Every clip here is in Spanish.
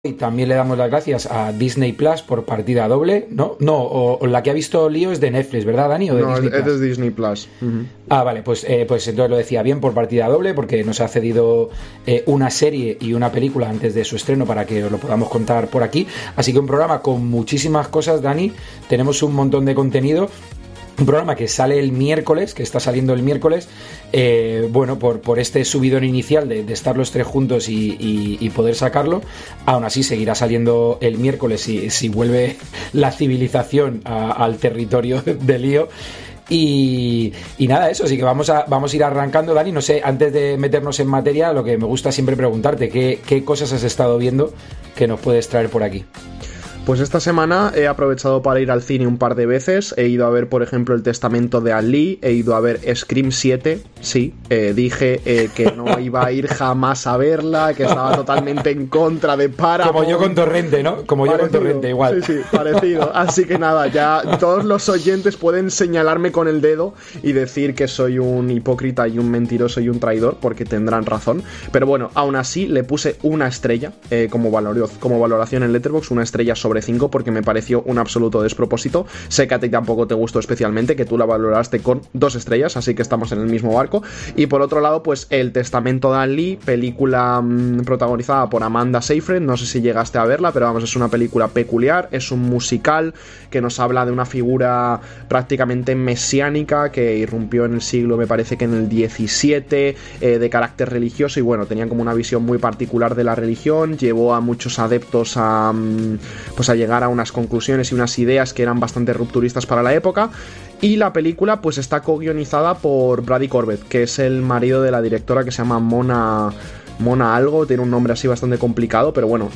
Y también le damos las gracias a Disney Plus por partida doble, ¿no? No, o la que ha visto Lío es de Netflix, ¿verdad, Dani? ¿O de no, Disney es Plus? de Disney Plus. Uh-huh. Ah, vale, pues entonces lo decía bien por partida doble, porque nos ha cedido una serie y una película antes de su estreno para que os lo podamos contar por aquí. Así que un programa con muchísimas cosas, Dani. Tenemos un montón de contenido. Un programa que sale el miércoles, que está saliendo el miércoles, bueno, por este subidón inicial de estar los tres juntos y poder sacarlo. Aún así seguirá saliendo el miércoles si vuelve la civilización al territorio de Lío. Y nada, eso, así que vamos a ir arrancando, Dani. No sé, antes de meternos en materia, lo que me gusta siempre preguntarte, ¿qué cosas has estado viendo que nos puedes traer por aquí? Pues esta semana he aprovechado para ir al cine un par de veces. He ido a ver, por ejemplo, El Testamento de An Lee. He ido a ver Scream 7. Sí, dije que no iba a ir jamás a verla, que estaba totalmente en contra de Paramount. Como yo con Torrente, ¿no? Como parecido, yo con Torrente, igual. Sí, parecido. Así que nada, ya todos los oyentes pueden señalarme con el dedo y decir que soy un hipócrita y un mentiroso y un traidor, porque tendrán razón. Pero bueno, aún así le puse una estrella como valoración en Letterboxd, una estrella sobre 5, porque me pareció un absoluto despropósito. Sé que a ti tampoco te gustó especialmente, que tú la valoraste con 2 estrellas, así que estamos en el mismo barco. Y por otro lado, pues El Testamento de An Lee, película protagonizada por Amanda Seyfried. No sé si llegaste a verla, pero vamos, es una película peculiar, es un musical que nos habla de una figura prácticamente mesiánica que irrumpió en el siglo, me parece que en el 17, de carácter religioso, y bueno, tenían como una visión muy particular de la religión, llevó a muchos adeptos a llegar a unas conclusiones y unas ideas que eran bastante rupturistas para la época. Y la película pues está co-guionizada por Brady Corbett, que es el marido de la directora, que se llama Mona algo, tiene un nombre así bastante complicado, pero bueno,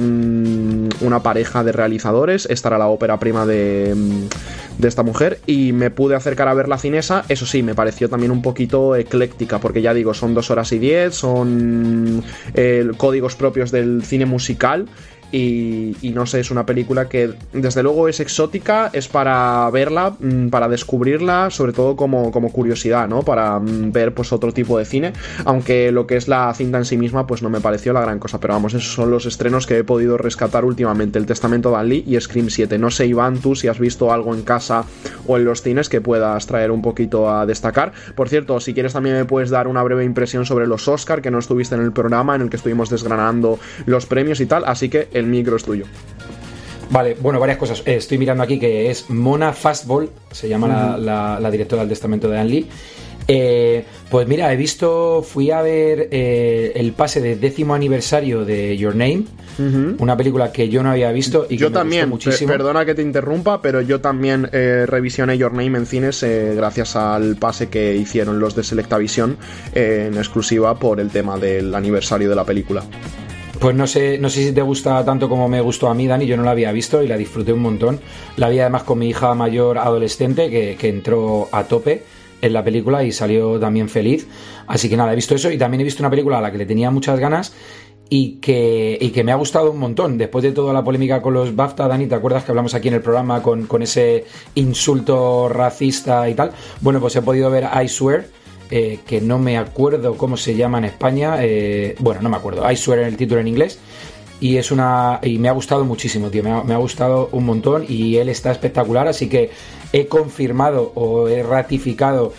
son una pareja de realizadores. Esta era la ópera prima de esta mujer, y me pude acercar a ver la cinesa. Eso sí, me pareció también un poquito ecléctica, porque ya digo, son 2 horas y 10, son códigos propios del cine musical. Y no sé, es una película que desde luego es exótica, es para verla, para descubrirla, sobre todo como curiosidad, ¿no? Para ver pues otro tipo de cine, aunque lo que es la cinta en sí misma pues no me pareció la gran cosa. Pero vamos, esos son los estrenos que he podido rescatar últimamente: El Testamento de An Lee y Scream 7. No sé, Iván, tú si has visto algo en casa o en los cines que puedas traer un poquito a destacar. Por cierto, si quieres también me puedes dar una breve impresión sobre los Oscar, que no estuviste en el programa en el que estuvimos desgranando los premios y tal, así que el micro es tuyo. Vale, bueno, varias cosas. Estoy mirando aquí que es Mona Fastball, se llama la directora del Testamento de An Lee. Pues mira, fui a ver el pase de 10º aniversario de Your Name, una película que yo no había visto y que yo me también, gustó muchísimo. Perdona que te interrumpa, pero yo también revisioné Your Name en cines gracias al pase que hicieron los de Selectavision en exclusiva por el tema del aniversario de la película. Pues no sé si te gusta tanto como me gustó a mí, Dani. Yo no la había visto y la disfruté un montón. La vi además con mi hija mayor adolescente, que entró a tope en la película y salió también feliz. Así que nada, he visto eso, y también he visto una película a la que le tenía muchas ganas y que me ha gustado un montón. Después de toda la polémica con los BAFTA, Dani, ¿te acuerdas que hablamos aquí en el programa con ese insulto racista y tal? Bueno, pues he podido ver I Swear, que no me acuerdo cómo se llama en España, bueno, no me acuerdo, I Swear en el título en inglés, y me ha gustado muchísimo, tío, me ha gustado un montón, y él está espectacular, así que he confirmado o he ratificado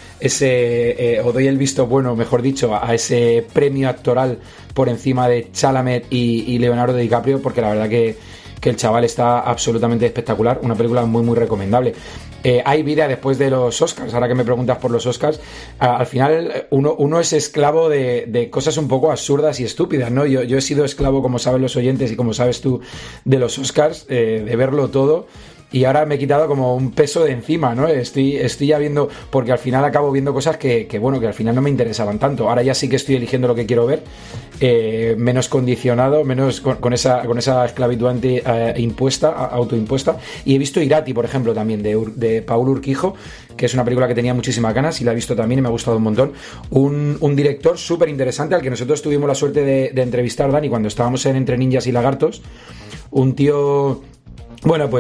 o doy el visto bueno, mejor dicho, a ese premio actoral por encima de Chalamet y Leonardo DiCaprio, porque la verdad que el chaval está absolutamente espectacular, una película muy muy recomendable. Hay vida después de los Oscars. Ahora que me preguntas por los Oscars, al final uno es esclavo de cosas un poco absurdas y estúpidas, ¿no? Yo he sido esclavo, como saben los oyentes y como sabes tú, de los Oscars, de verlo todo. Y ahora me he quitado como un peso de encima, ¿no? Estoy ya viendo, porque al final acabo viendo cosas que al final no me interesaban tanto. Ahora ya sí que estoy eligiendo lo que quiero ver, menos condicionado, menos con esa esclavitud autoimpuesta. Y he visto Irati, por ejemplo, también, de Paul Urquijo, que es una película que tenía muchísimas ganas y la he visto también y me ha gustado un montón. Un director súper interesante al que nosotros tuvimos la suerte de entrevistar, Dani, cuando estábamos en Entre Ninjas y Lagartos. Un tío, bueno, pues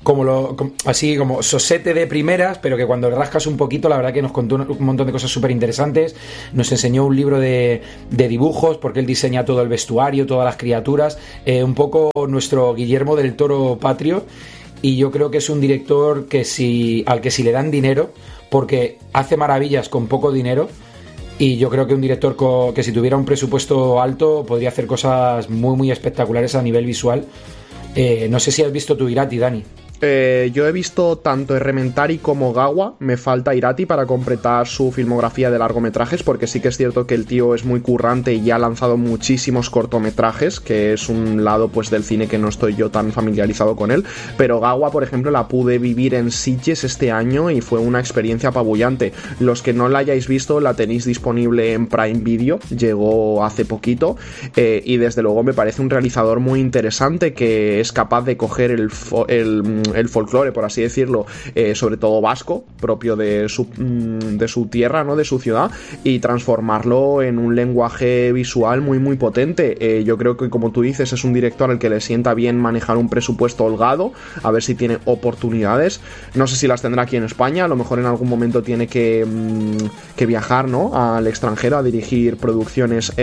así como sosete de primeras, pero que cuando rascas un poquito, la verdad que nos contó un montón de cosas súper interesantes. Nos enseñó un libro de dibujos, porque él diseña todo el vestuario, todas las criaturas, un poco nuestro Guillermo del Toro patrio. Y yo creo que es un director al que si le dan dinero, porque hace maravillas con poco dinero. Y yo creo que un director que si tuviera un presupuesto alto podría hacer cosas muy muy espectaculares a nivel visual. No sé si has visto tu Irati, Dani. Yo he visto tanto Errementari como Gawa. Me falta Irati para completar su filmografía de largometrajes, porque sí que es cierto que el tío es muy currante y ya ha lanzado muchísimos cortometrajes, que es un lado pues del cine que no estoy yo tan familiarizado con él. Pero Gawa, por ejemplo, la pude vivir en Sitges este año y fue una experiencia apabullante. Los que no la hayáis visto, la tenéis disponible en Prime Video, llegó hace poquito, y desde luego me parece un realizador muy interesante que es capaz de coger el folclore, por así decirlo, sobre todo vasco, propio de su tierra, ¿no? De su ciudad, y transformarlo en un lenguaje visual muy muy potente. Yo creo que, como tú dices, es un director al que le sienta bien manejar un presupuesto holgado, a ver si tiene oportunidades. No sé si las tendrá aquí en España, a lo mejor en algún momento tiene que viajar, ¿no? Al extranjero a dirigir producciones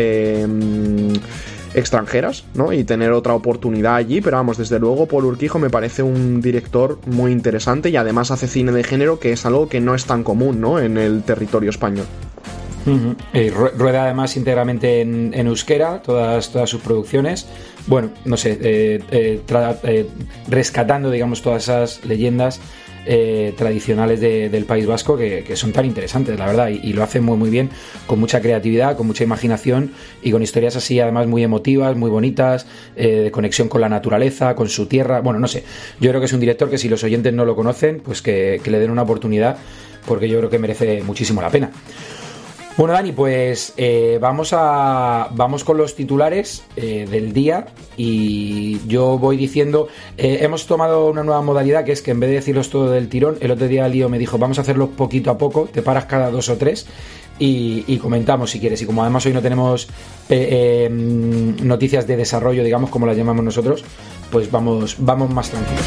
extranjeras, ¿no? Y tener otra oportunidad allí, pero vamos, desde luego Pol Urquijo me parece un director muy interesante y además hace cine de género, que es algo que no es tan común, ¿no? En el territorio español. Rueda además íntegramente en euskera todas sus producciones. Bueno, no sé, rescatando, digamos, todas esas leyendas tradicionales del País Vasco que son tan interesantes, la verdad, y lo hacen muy muy bien, con mucha creatividad, con mucha imaginación y con historias así además muy emotivas, muy bonitas, de conexión con la naturaleza, con su tierra. Bueno, no sé, yo creo que es un director que si los oyentes no lo conocen, pues que le den una oportunidad, porque yo creo que merece muchísimo la pena. Bueno, Dani, pues vamos con los titulares del día, y yo voy diciendo, hemos tomado una nueva modalidad, que es que en vez de decirlos todo del tirón, el otro día Lío me dijo, vamos a hacerlo poquito a poco, te paras cada 2 o 3 y comentamos si quieres, y como además hoy no tenemos noticias de desarrollo, digamos, como las llamamos nosotros, pues vamos más tranquilos.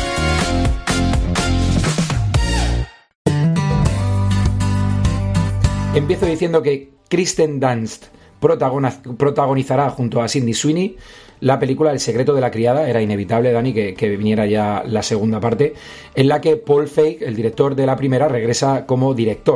Empiezo diciendo que Kirsten Dunst protagonizará junto a Sydney Sweeney la película El secreto de la criada. Era inevitable, Dani, que viniera ya la segunda parte, en la que Paul Feig, el director de la primera, regresa como director.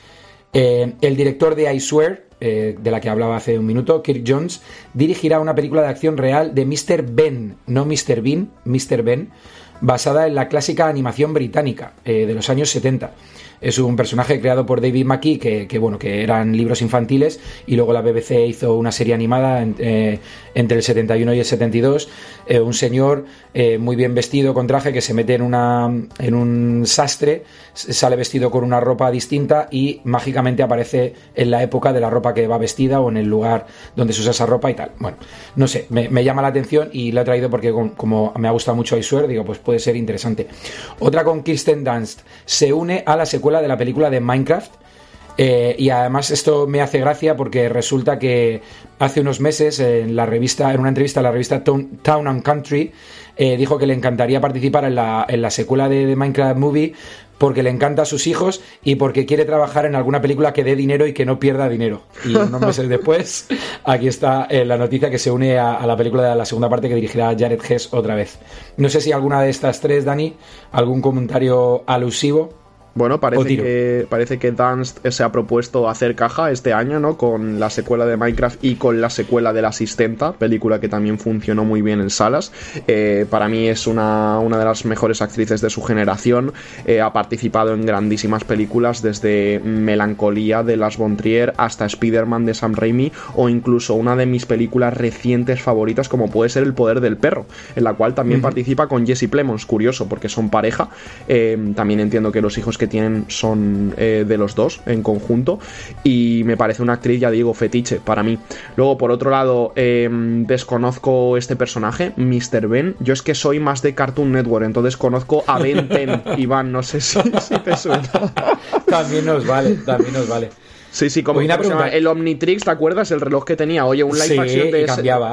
El director de I Swear, de la que hablaba hace un minuto, Kirk Jones, dirigirá una película de acción real de Mr. Ben, no Mr. Bean, Mr. Ben, basada en la clásica animación británica de los años 70. Es un personaje creado por David Mackey que eran libros infantiles, y luego la BBC hizo una serie animada entre el 71 y el 72. Un señor muy bien vestido, con traje, que se mete en un sastre, sale vestido con una ropa distinta y mágicamente aparece en la época de la ropa que va vestida o en el lugar donde se usa esa ropa y tal. Bueno, no sé, me llama la atención y lo he traído porque como me ha gustado mucho I Swear, digo, pues puede ser interesante. Otra con Kirsten Dunst, se une a la secuela de la película de Minecraft, y además esto me hace gracia porque resulta que hace unos meses en una entrevista a la revista Town and Country, dijo que le encantaría participar en la secuela de Minecraft Movie, porque le encanta a sus hijos y porque quiere trabajar en alguna película que dé dinero y que no pierda dinero. Y unos meses después, aquí está la noticia, que se une a la película de la segunda parte, que dirigirá Jared Hess otra vez. No sé si alguna de estas tres, Dani, algún comentario alusivo. Bueno, parece que Dunst se ha propuesto hacer caja este año, ¿no? Con la secuela de Minecraft y con la secuela de La Asistenta, película que también funcionó muy bien en salas. Para mí es una de las mejores actrices de su generación. Ha participado en grandísimas películas, desde Melancolía de Lars von Trier hasta Spider-Man de Sam Raimi, o incluso una de mis películas recientes favoritas, como puede ser El poder del perro, en la cual también participa con Jesse Plemons. Curioso, porque son pareja. También entiendo que los hijos que tienen son de los dos en conjunto, y me parece una actriz, ya digo, fetiche para mí. Luego, por otro lado, desconozco este personaje, Mr. Ben. Yo es que soy más de Cartoon Network, entonces conozco a Ben 10, Iván, no sé si te suena. También nos vale. Sí, como se llama, el Omnitrix, ¿te acuerdas? El reloj que tenía, oye, un live action de ese. Cambiaba.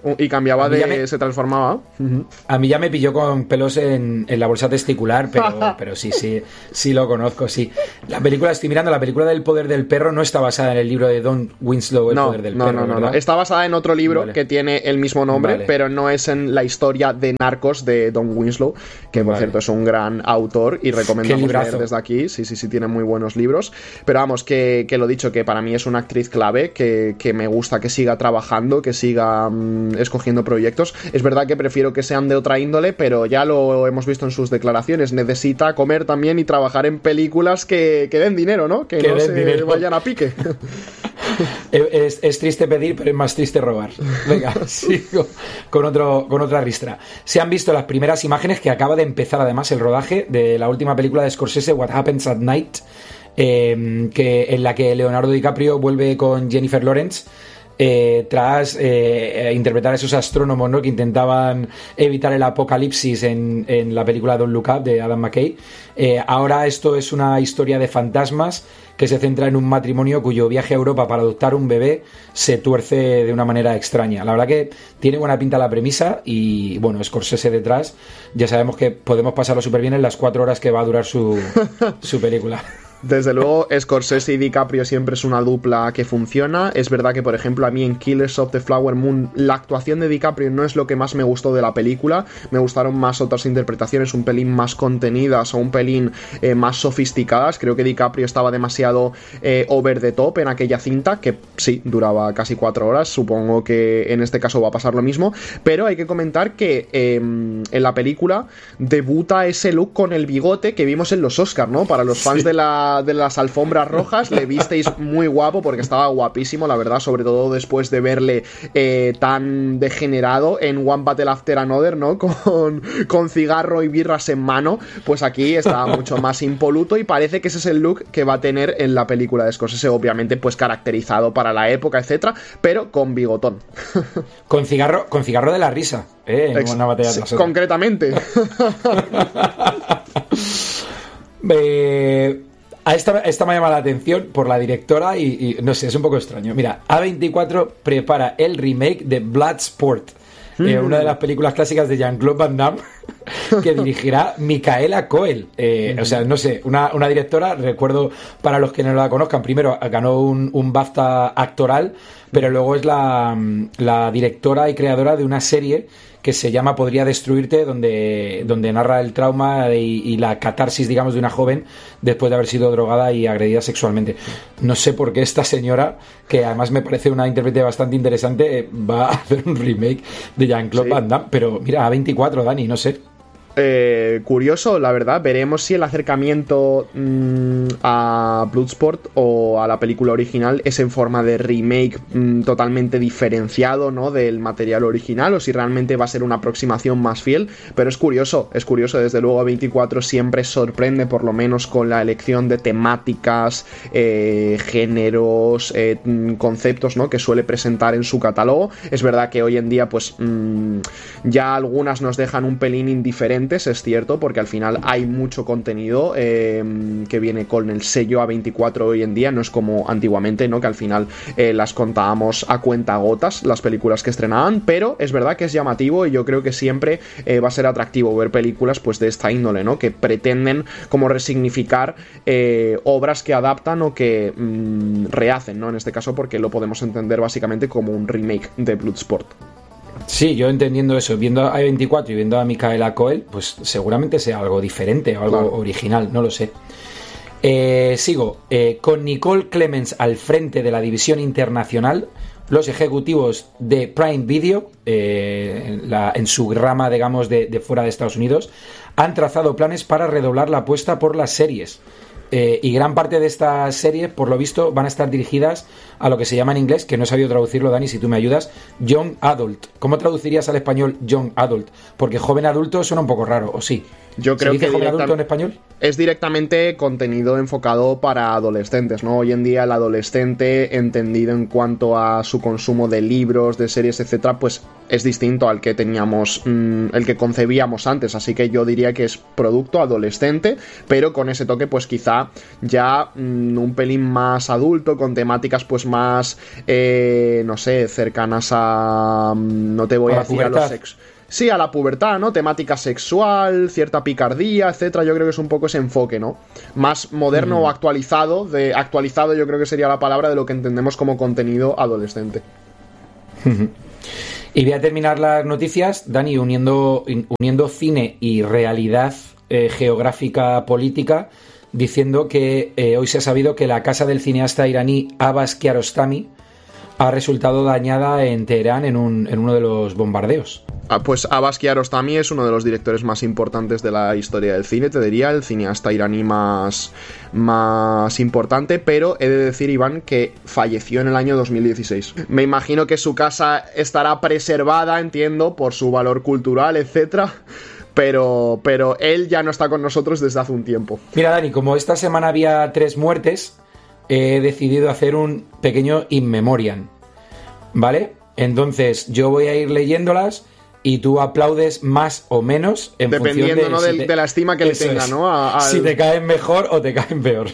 y cambiaba se transformaba. A mí ya me pilló con pelos en la bolsa testicular, pero sí lo conozco, sí. La película, estoy mirando, la película del poder del perro no está basada en el libro de Don Winslow, El poder del perro. No. Está basada en otro libro que tiene el mismo nombre, pero no es en la historia de Narcos de Don Winslow, que por cierto es un gran autor y recomendamos leer desde aquí. Sí, tiene muy buenos libros. Pero vamos, que lo dicho, que para mí es una actriz clave, que me gusta que siga trabajando, que siga escogiendo proyectos. Es verdad que prefiero que sean de otra índole, pero ya lo hemos visto en sus declaraciones. Necesita comer también y trabajar en películas que den dinero, ¿no? Que no se vayan a pique. Es triste pedir, pero es más triste robar. Venga, sigo con otra ristra. Se han visto las primeras imágenes, que acaba de empezar además el rodaje de la última película de Scorsese, What Happens at Night, en la que Leonardo DiCaprio vuelve con Jennifer Lawrence tras interpretar a esos astrónomos, ¿no?, que intentaban evitar el apocalipsis en la película Don't Look Up de Adam McKay. Ahora esto es una historia de fantasmas que se centra en un matrimonio cuyo viaje a Europa para adoptar un bebé se tuerce de una manera extraña. La verdad que tiene buena pinta la premisa y, bueno, Scorsese detrás, ya sabemos que podemos pasarlo súper bien en las 4 horas que va a durar su película. Desde luego, Scorsese y DiCaprio siempre es una dupla que funciona. Es verdad que, por ejemplo, a mí en Killers of the Flower Moon la actuación de DiCaprio no es lo que más me gustó de la película. Me gustaron más otras interpretaciones, un pelín más contenidas o un pelín más sofisticadas. Creo que DiCaprio estaba demasiado over the top en aquella cinta, que sí, duraba casi 4 horas. Supongo que en este caso va a pasar lo mismo. Pero hay que comentar que en la película debuta ese look con el bigote que vimos en los Oscars, ¿no? Para los fans de las alfombras rojas, le visteis muy guapo porque estaba guapísimo, la verdad, sobre todo después de verle tan degenerado en One Battle After Another, ¿no? Con cigarro y birras en mano, pues aquí estaba mucho más impoluto y parece que ese es el look que va a tener en la película de Scorsese, obviamente pues caracterizado para la época, etcétera, pero con bigotón. Con cigarro de la risa, en una batalla de las otras. Concretamente. Esta me llama la atención por la directora y no sé, es un poco extraño. Mira, A24 prepara el remake de Bloodsport, una de las películas clásicas de Jean-Claude Van Damme, que dirigirá Micaela Coel. O sea, no sé, una directora, recuerdo para los que no la conozcan, primero ganó un BAFTA actoral, pero luego es la directora y creadora de una serie que se llama Podría destruirte, donde narra el trauma y la catarsis, digamos, de una joven después de haber sido drogada y agredida sexualmente. No sé por qué esta señora, que además me parece una intérprete bastante interesante, va a hacer un remake de Jean-Claude Van Damme, pero mira, A24, Dani, no sé. Curioso, la verdad. Veremos si el acercamiento a Bloodsport o a la película original es en forma de remake totalmente diferenciado, ¿no?, del material original, o si realmente va a ser una aproximación más fiel. Pero es curioso, desde luego. A24 siempre sorprende, por lo menos con la elección de temáticas, géneros, conceptos, ¿no?, que suele presentar en su catálogo. Es verdad que hoy en día pues ya algunas nos dejan un pelín indiferentes, es cierto, porque al final hay mucho contenido que viene con el sello A24 hoy en día. No es como antiguamente, ¿no?, que al final las contábamos a cuentagotas las películas que estrenaban, pero es verdad que es llamativo y yo creo que siempre va a ser atractivo ver películas pues de esta índole, ¿no?, que pretenden como resignificar obras que adaptan o que rehacen, ¿no?, en este caso, porque lo podemos entender básicamente como un remake de Bloodsport. Sí, yo entendiendo eso, viendo a A24 y viendo a Micaela Coel, pues seguramente sea algo diferente o algo original, no lo sé. Sigo, con Nicole Clements al frente de la división internacional, los ejecutivos de Prime Video, en su rama, digamos, de fuera de Estados Unidos, han trazado planes para redoblar la apuesta por las series. Y gran parte de estas series, por lo visto, van a estar dirigidas a lo que se llama en inglés, que no he sabido traducirlo, Dani, si tú me ayudas, Young Adult. ¿Cómo traducirías al español Young Adult? Porque joven adulto suena un poco raro, ¿o sí? Yo creo que joven adulto en español es directamente contenido enfocado para adolescentes, ¿no? Hoy en día el adolescente, entendido en cuanto a su consumo de libros, de series, etcétera, pues es distinto al que teníamos, el que concebíamos antes. Así que yo diría que es producto adolescente, pero con ese toque pues quizá ya un pelín más adulto, con temáticas pues más, no sé, cercanas a... No te voy a decir a los sexos. Sí, a la pubertad, ¿no? Temática sexual, cierta picardía, etcétera. Yo creo que es un poco ese enfoque, ¿no? Más moderno o actualizado. Actualizado yo creo que sería la palabra de lo que entendemos como contenido adolescente. Y voy a terminar las noticias, Dani, uniendo cine y realidad geográfica política, diciendo que hoy se ha sabido que la casa del cineasta iraní Abbas Kiarostami ha resultado dañada en Teherán en uno de los bombardeos. Pues Abbas Kiarostami es uno de los directores más importantes de la historia del cine, te diría, el cineasta iraní más importante, pero he de decir, Iván, que falleció en el año 2016. Me imagino que su casa estará preservada, entiendo, por su valor cultural, etcétera, pero él ya no está con nosotros desde hace un tiempo. Mira, Dani, como esta semana había 3 muertes, he decidido hacer un pequeño in memoriam, ¿vale? Entonces yo voy a ir leyéndolas y tú aplaudes más o menos en dependiendo, función ¿no? de la estima que le tenga, ¿no? Si te caen mejor o te caen peor.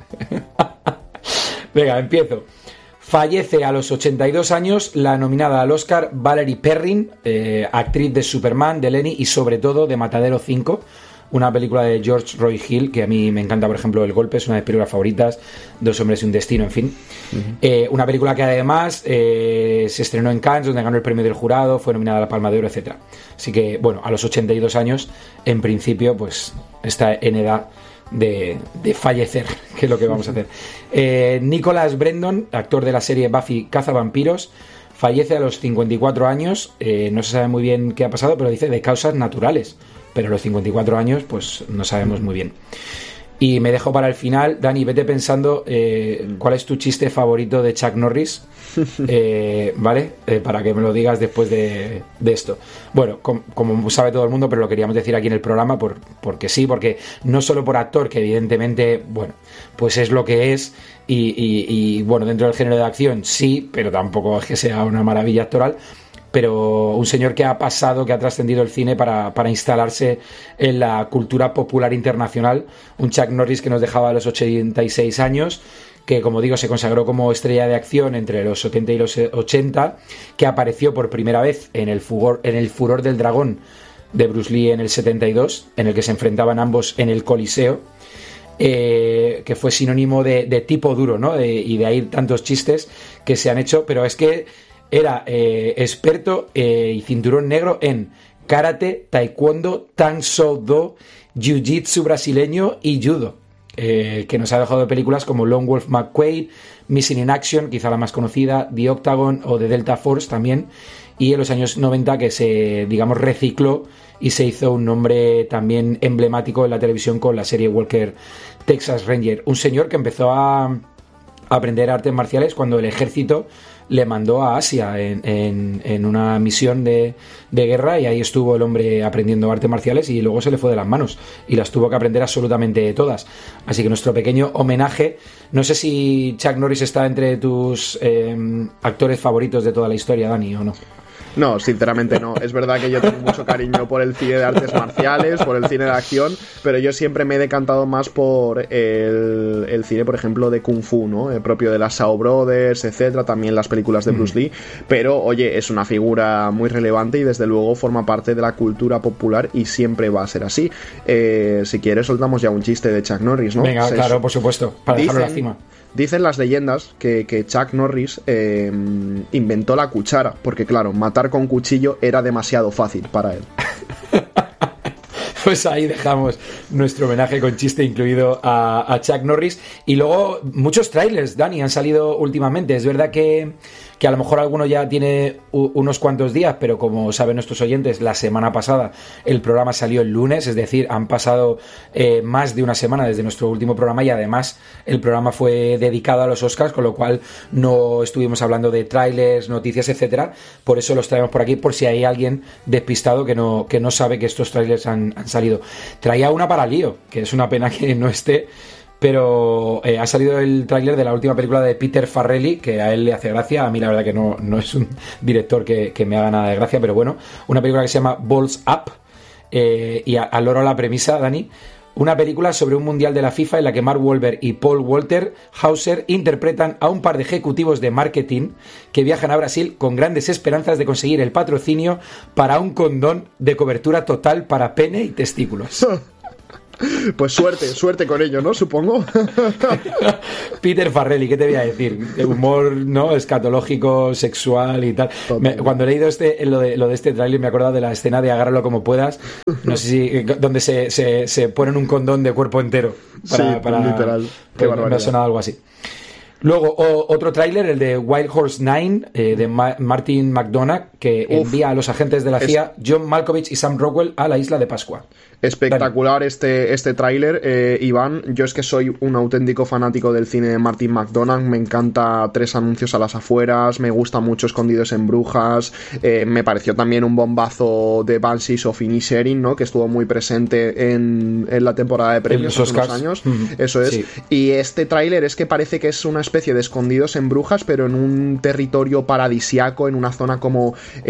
Venga, empiezo. Fallece a los 82 años la nominada al Oscar Valerie Perrin, actriz de Superman, de Lenny y sobre todo de Matadero 5, una película de George Roy Hill que a mí me encanta, por ejemplo, El Golpe, es una de mis películas favoritas, Dos hombres y un destino, en fin. Una película que además se estrenó en Cannes, donde ganó el premio del jurado, fue nominada a la Palma de Oro, etcétera. Así que, bueno, a los 82 años, en principio, pues está en edad de fallecer, que es lo que vamos a hacer. Nicholas Brendon, actor de la serie Buffy Cazavampiros, fallece a los 54 años, no se sabe muy bien qué ha pasado, pero dice de causas naturales. Pero a los 54 años, pues no sabemos muy bien. Y me dejo para el final, Dani, vete pensando cuál es tu chiste favorito de Chuck Norris, ¿vale? Para que me lo digas después de esto. Bueno, como sabe todo el mundo, pero lo queríamos decir aquí en el programa porque sí, porque no solo por actor, que evidentemente, bueno, pues es lo que es, y bueno, dentro del género de acción sí, pero tampoco es que sea una maravilla actoral, pero un señor que ha pasado, que ha trascendido el cine para instalarse en la cultura popular internacional, un Chuck Norris que nos dejaba a los 86 años, que como digo se consagró como estrella de acción entre los 70 y los 80, que apareció por primera vez en el Furor del Dragón de Bruce Lee en el 72, en el que se enfrentaban ambos en el Coliseo, que fue sinónimo de tipo duro, ¿no? Y de ahí tantos chistes que se han hecho, pero es que era experto y cinturón negro en karate, taekwondo, tang soo do, jiu-jitsu brasileño y judo, que nos ha dejado de películas como Lone Wolf McQuade, Missing in Action, quizá la más conocida, The Octagon o The Delta Force también, y en los años 90 que se, digamos, recicló y se hizo un nombre también emblemático en la televisión con la serie Walker Texas Ranger, un señor que empezó a aprender artes marciales cuando el ejército le mandó a Asia en una misión de guerra, y ahí estuvo el hombre aprendiendo artes marciales y luego se le fue de las manos y las tuvo que aprender absolutamente todas. Así que nuestro pequeño homenaje. No sé si Chuck Norris está entre tus actores favoritos de toda la historia, Dani, o no. No, sinceramente no. Es verdad que yo tengo mucho cariño por el cine de artes marciales, por el cine de acción, pero yo siempre me he decantado más por el cine, por ejemplo, de Kung Fu, ¿no? El propio de las Shaw Brothers, etcétera, también las películas de Bruce Lee, pero oye, es una figura muy relevante y desde luego forma parte de la cultura popular y siempre va a ser así. Si quieres soltamos ya un chiste de Chuck Norris, ¿no? Venga, claro, por supuesto, para dejarlo en la cima. Dicen las leyendas que Chuck Norris inventó la cuchara, porque claro, matar con cuchillo era demasiado fácil para él. Pues ahí dejamos nuestro homenaje con chiste incluido a Chuck Norris. Y luego muchos trailers, Dani, han salido últimamente. Es verdad que a lo mejor alguno ya tiene unos cuantos días, pero como saben nuestros oyentes, la semana pasada el programa salió el lunes, es decir, han pasado más de una semana desde nuestro último programa, y además el programa fue dedicado a los Oscars, con lo cual no estuvimos hablando de trailers, noticias, etcétera. Por eso los traemos por aquí, por si hay alguien despistado que no sabe que estos trailers han salido. Traía una para Lío, que es una pena que no esté, pero ha salido el tráiler de la última película de Peter Farrelly, que a él le hace gracia. A mí la verdad que no es un director que me haga nada de gracia, pero bueno, una película que se llama Balls Up, y al loro la premisa, Dani: una película sobre un mundial de la FIFA en la que Mark Wahlberg y Paul Walter Hauser interpretan a un par de ejecutivos de marketing que viajan a Brasil con grandes esperanzas de conseguir el patrocinio para un condón de cobertura total para pene y testículos. Pues suerte con ello, ¿no? Supongo. Peter Farrelly, ¿qué te voy a decir? De humor, ¿no? Escatológico, sexual y tal. Cuando he leído lo de este tráiler me he acordado de la escena de Agárralo como puedas. No sé si donde se ponen un condón de cuerpo entero. Para literal. Qué barbaridad. Me ha sonado algo así. Luego, otro tráiler, el de Wild Horse 9, de Martin McDonagh, que envía a los agentes de la CIA, John Malkovich y Sam Rockwell, a la isla de Pascua. Espectacular este tráiler, Iván. Yo es que soy un auténtico fanático del cine de Martin McDonagh. Me encanta Tres anuncios a las afueras, me gusta mucho Escondidos en Brujas, me pareció también un bombazo de Banshees of Inisherin, ¿no? Que estuvo muy presente en la temporada de premios hace unos años. Eso es. Sí. Y este tráiler es que parece que es una especie de Escondidos en Brujas, pero en un territorio paradisiaco, en una zona como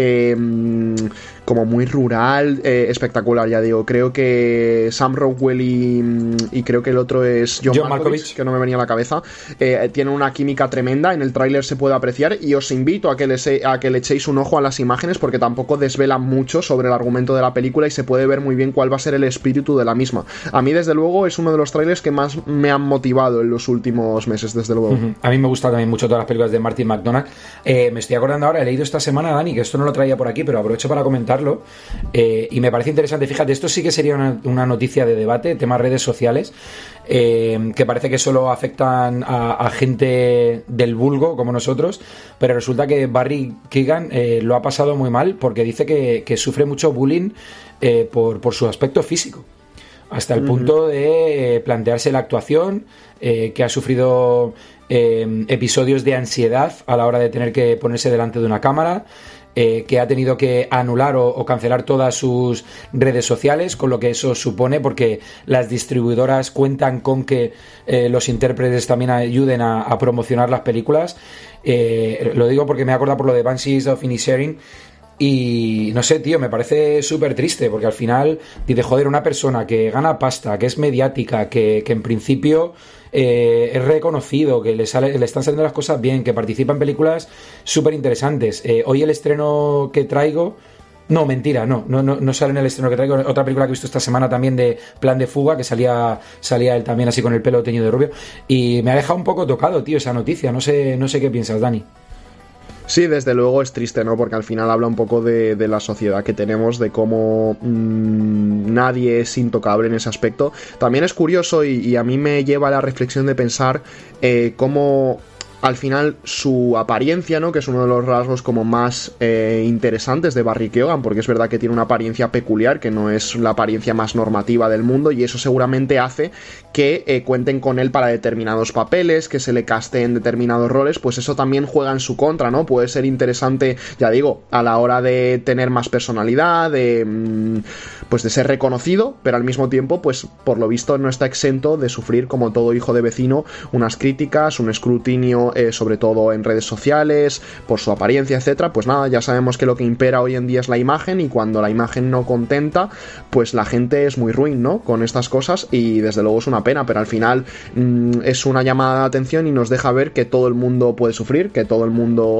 muy rural, espectacular, ya digo. Creo que Sam Rockwell y creo que el otro es John Malkovich, que no me venía a la cabeza, tienen una química tremenda. En el tráiler se puede apreciar y os invito a que le echéis un ojo a las imágenes, porque tampoco desvelan mucho sobre el argumento de la película y se puede ver muy bien cuál va a ser el espíritu de la misma. A mí, desde luego, es uno de los trailers que más me han motivado en los últimos meses, desde luego. A mí me gustan también mucho todas las películas de Martin McDonagh. Me estoy acordando ahora, he leído esta semana, Dani, que esto no lo traía por aquí, pero aprovecho para comentarlo, y me parece interesante. Fíjate, esto sí que sería una noticia de debate, tema redes sociales, que parece que solo afectan a gente del vulgo como nosotros, pero resulta que Barry Keoghan lo ha pasado muy mal, porque dice que sufre mucho bullying por su aspecto físico, hasta el punto de plantearse la actuación, que ha sufrido episodios de ansiedad a la hora de tener que ponerse delante de una cámara, que ha tenido que anular o cancelar todas sus redes sociales, con lo que eso supone, porque las distribuidoras cuentan con que los intérpretes también ayuden a promocionar las películas. Lo digo porque me he acordado por lo de Banshees of Inisherin. Y no sé, tío, me parece súper triste, porque al final dice, joder, una persona que gana pasta, que es mediática, que en principio es reconocido, que le están saliendo las cosas bien, que participa en películas súper interesantes. Hoy el estreno que traigo... No, mentira, no sale en el estreno que traigo. Otra película que he visto esta semana también, de Plan de Fuga, que salía él también así con el pelo teñido de rubio. Y me ha dejado un poco tocado, tío, esa noticia. No sé qué piensas, Dani. Sí, desde luego es triste, ¿no? Porque al final habla un poco de la sociedad que tenemos, de cómo nadie es intocable en ese aspecto. También es curioso y a mí me lleva a la reflexión de pensar cómo al final su apariencia, ¿no? Que es uno de los rasgos como más interesantes de Barry Keoghan, porque es verdad que tiene una apariencia peculiar, que no es la apariencia más normativa del mundo, y eso seguramente hace que cuenten con él para determinados papeles, que se le casteen determinados roles. Pues eso también juega en su contra, ¿no? Puede ser interesante, ya digo, a la hora de tener más personalidad, de ser reconocido, pero al mismo tiempo, pues por lo visto no está exento de sufrir, como todo hijo de vecino, unas críticas, un escrutinio, sobre todo en redes sociales, por su apariencia, etcétera. Pues nada, ya sabemos que lo que impera hoy en día es la imagen, y cuando la imagen no contenta, pues la gente es muy ruin, ¿no? Con estas cosas, y desde luego es una pena, pero al final es una llamada de atención y nos deja ver que todo el mundo puede sufrir, que todo el mundo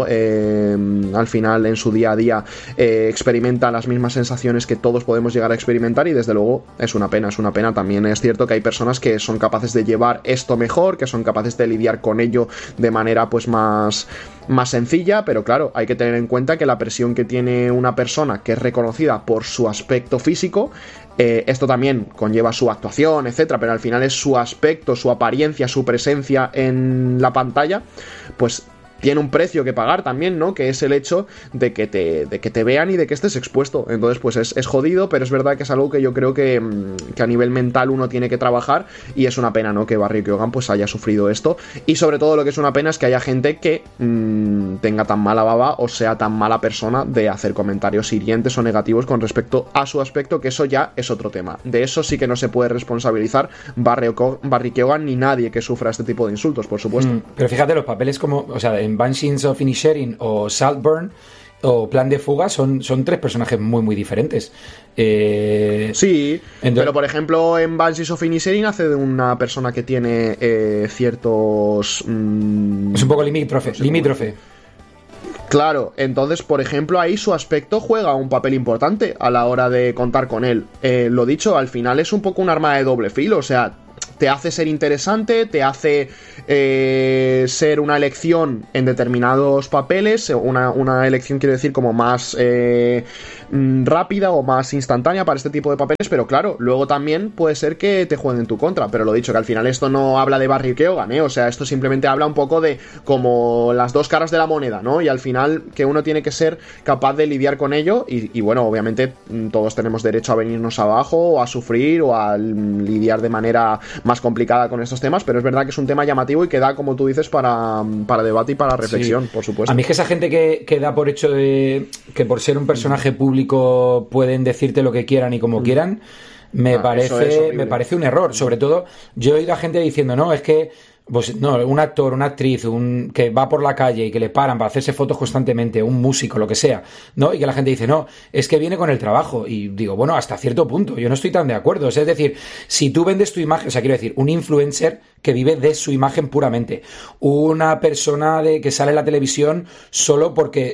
al final en su día a día experimenta las mismas sensaciones que todos podemos llegar a experimentar, y desde luego es una pena. También es cierto que hay personas que son capaces de llevar esto mejor, que son capaces de lidiar con ello de manera pues más sencilla, pero claro, hay que tener en cuenta que la presión que tiene una persona que es reconocida por su aspecto físico, esto también conlleva su actuación, etcétera, pero al final es su aspecto, su apariencia, su presencia en la pantalla, pues tiene un precio que pagar también, ¿no? Que es el hecho de que te vean y de que estés expuesto. Entonces, pues es jodido, pero es verdad que es algo que yo creo que a nivel mental uno tiene que trabajar, y es una pena, ¿no? Que Barry Keoghan pues haya sufrido esto, y sobre todo lo que es una pena es que haya gente que tenga tan mala baba o sea tan mala persona de hacer comentarios hirientes o negativos con respecto a su aspecto, que eso ya es otro tema. De eso sí que no se puede responsabilizar Barry Keoghan ni nadie que sufra este tipo de insultos, por supuesto. Pero fíjate, los papeles como, o sea, en Banshees of Inisherin o Saltburn, o Plan de Fuga son 3 personajes muy, muy diferentes. Sí, pero por ejemplo en Banshees of Inisherin hace de una persona que tiene ciertos... es un poco limítrofe. Claro, entonces, por ejemplo, ahí su aspecto juega un papel importante a la hora de contar con él. Lo dicho, al final es un poco un arma de doble filo, o sea, te hace ser interesante, te hace ser una elección en determinados papeles, una elección quiero decir como más rápida o más instantánea para este tipo de papeles, pero claro, luego también puede ser que te jueguen en tu contra, pero lo dicho, que al final esto no habla de Barry Keoghan, o sea, esto simplemente habla un poco de como las dos caras de la moneda, ¿no? Y al final que uno tiene que ser capaz de lidiar con ello y bueno, obviamente todos tenemos derecho a venirnos abajo o a sufrir o a lidiar de manera más complicada con estos temas, pero es verdad que es un tema llamativo y que da, como tú dices, para debate y para reflexión, sí, por supuesto. A mí es que esa gente que da por hecho de que por ser un personaje público pueden decirte lo que quieran y como quieran, me parece un error. Sobre todo, yo he oído a gente diciendo, no, es que pues no, un actor, una actriz, que va por la calle y que le paran para hacerse fotos constantemente, un músico, lo que sea, ¿no? Y que la gente dice, no, es que viene con el trabajo. Y digo, bueno, hasta cierto punto, yo no estoy tan de acuerdo. O sea, es decir, si tú vendes tu imagen, o sea, quiero decir, un influencer que vive de su imagen puramente, una persona que sale en la televisión solo porque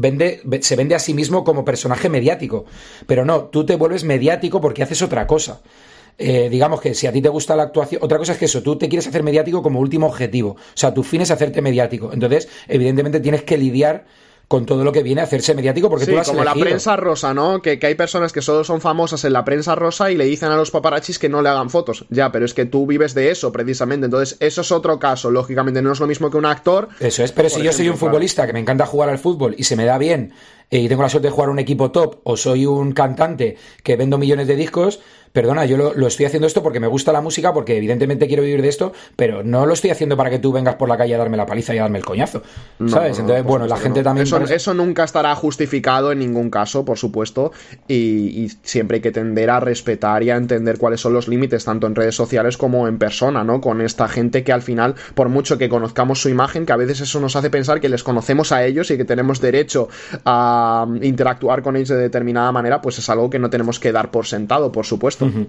se vende a sí mismo como personaje mediático. Pero no, tú te vuelves mediático porque haces otra cosa. Digamos que si a ti te gusta la actuación, otra cosa es que eso, tú te quieres hacer mediático como último objetivo, o sea, tu fin es hacerte mediático, entonces evidentemente tienes que lidiar con todo lo que viene a hacerse mediático porque sí, tú lo has como elegido. La prensa rosa, ¿no? Que hay personas que solo son famosas en la prensa rosa y le dicen a los paparachis que no le hagan fotos. Ya, pero es que tú vives de eso, precisamente. Entonces, eso es otro caso. Lógicamente, no es lo mismo que un actor. Eso es, pero si yo soy un futbolista que me encanta jugar al fútbol y se me da bien y tengo la suerte de jugar a un equipo top, o soy un cantante que vendo millones de discos, perdona, yo lo estoy haciendo esto porque me gusta la música, porque evidentemente quiero vivir de esto, pero no lo estoy haciendo para que tú vengas por la calle a darme la paliza y a darme el coñazo, ¿sabes? Entonces, bueno, la gente también... Eso nunca estará justificado en ningún caso, por supuesto, y siempre hay que tender a respetar y a entender cuáles son los límites, tanto en redes sociales como en persona, ¿no? Con esta gente que al final, por mucho que conozcamos su imagen, que a veces eso nos hace pensar que les conocemos a ellos y que tenemos derecho a interactuar con ellos de determinada manera, pues es algo que no tenemos que dar por sentado, por supuesto. Uh-huh.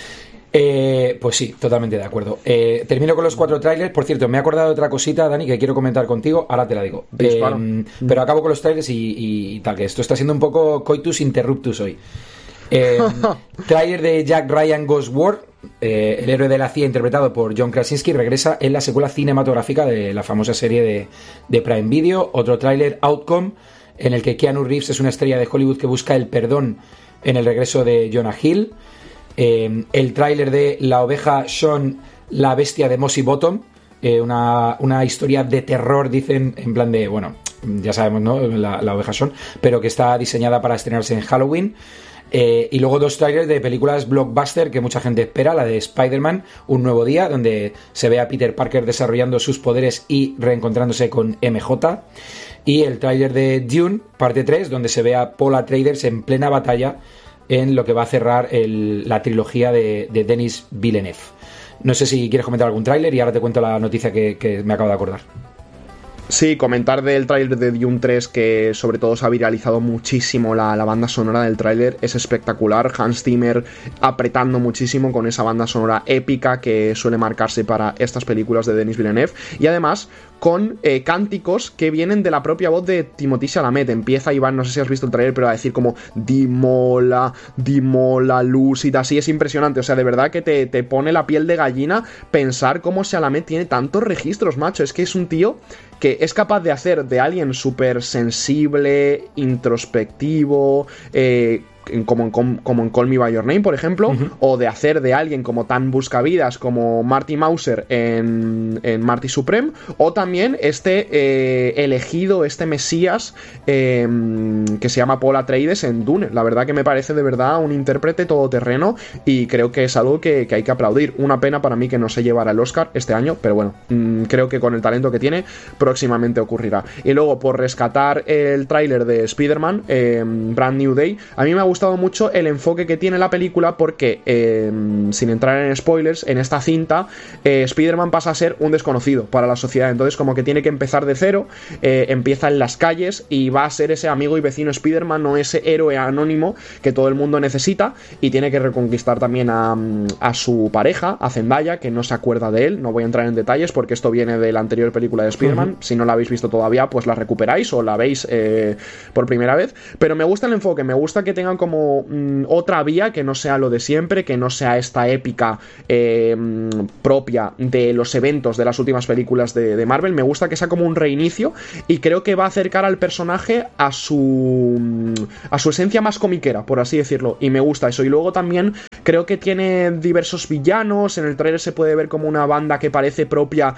Pues sí, totalmente de acuerdo. Termino con los 4 trailers. Por cierto, me he acordado de otra cosita, Dani, que quiero comentar contigo. Ahora te la digo. Pero acabo con los trailers y tal, que esto está siendo un poco coitus interruptus hoy. Trailer de Jack Ryan Ghost War, el héroe de la CIA interpretado por John Krasinski, regresa en la secuela cinematográfica de la famosa serie de Prime Video. Otro trailer, Outcome, en el que Keanu Reeves es una estrella de Hollywood que busca el perdón en el regreso de Jonah Hill. El tráiler de La oveja Sean, la bestia de Mossy Bottom, una historia de terror, dicen, en plan de, bueno, ya sabemos, ¿no? La oveja Sean, pero que está diseñada para estrenarse en Halloween. Y luego 2 trailers de películas blockbuster que mucha gente espera, la de Spider-Man, Un nuevo día, donde se ve a Peter Parker desarrollando sus poderes y reencontrándose con MJ, y el tráiler de Dune, parte 3, donde se ve a Paul Atreides en plena batalla en lo que va a cerrar la trilogía de Denis Villeneuve. No sé si quieres comentar algún tráiler y ahora te cuento la noticia que me acabo de acordar. Sí, comentar del tráiler de Dune 3, que sobre todo se ha viralizado muchísimo la banda sonora del tráiler, es espectacular. Hans Zimmer apretando muchísimo con esa banda sonora épica que suele marcarse para estas películas de Denis Villeneuve, y además con cánticos que vienen de la propia voz de Timothée Chalamet. Empieza Iván, no sé si has visto el tráiler, pero a decir como Dimola, Lucid, así es impresionante. O sea, de verdad que te pone la piel de gallina pensar cómo Chalamet tiene tantos registros, macho. Es que es un tío que es capaz de hacer de alguien súper sensible, introspectivo, como en Call Me By Your Name, por ejemplo, o de hacer de alguien como tan buscavidas como Marty Mauser en Marty Supreme, o también elegido, mesías que se llama Paul Atreides en Dune. La verdad que me parece de verdad un intérprete todoterreno y creo que es algo que hay que aplaudir. Una pena para mí que no se llevara el Oscar este año, pero bueno, creo que con el talento que tiene próximamente ocurrirá. Y luego, por rescatar el tráiler de Spider-Man, Brand New Day, a mí me ha gustado gustado mucho el enfoque que tiene la película porque, sin entrar en spoilers, en esta cinta Spider-Man pasa a ser un desconocido para la sociedad. Entonces como que tiene que empezar de cero, empieza en las calles y va a ser ese amigo y vecino Spider-Man, no ese héroe anónimo que todo el mundo necesita, y tiene que reconquistar también a su pareja, a Zendaya, que no se acuerda de él. No voy a entrar en detalles porque esto viene de la anterior película de Spider-Man. Si no la habéis visto todavía, pues la recuperáis o la veis por primera vez. Pero me gusta el enfoque, me gusta que tengan como otra vía, que no sea lo de siempre, que no sea esta épica propia de los eventos de las últimas películas de Marvel. Me gusta que sea como un reinicio, y creo que va a acercar al personaje a su esencia más comiquera, por así decirlo, y me gusta eso. Y luego también creo que tiene diversos villanos. En el trailer se puede ver como una banda que parece propia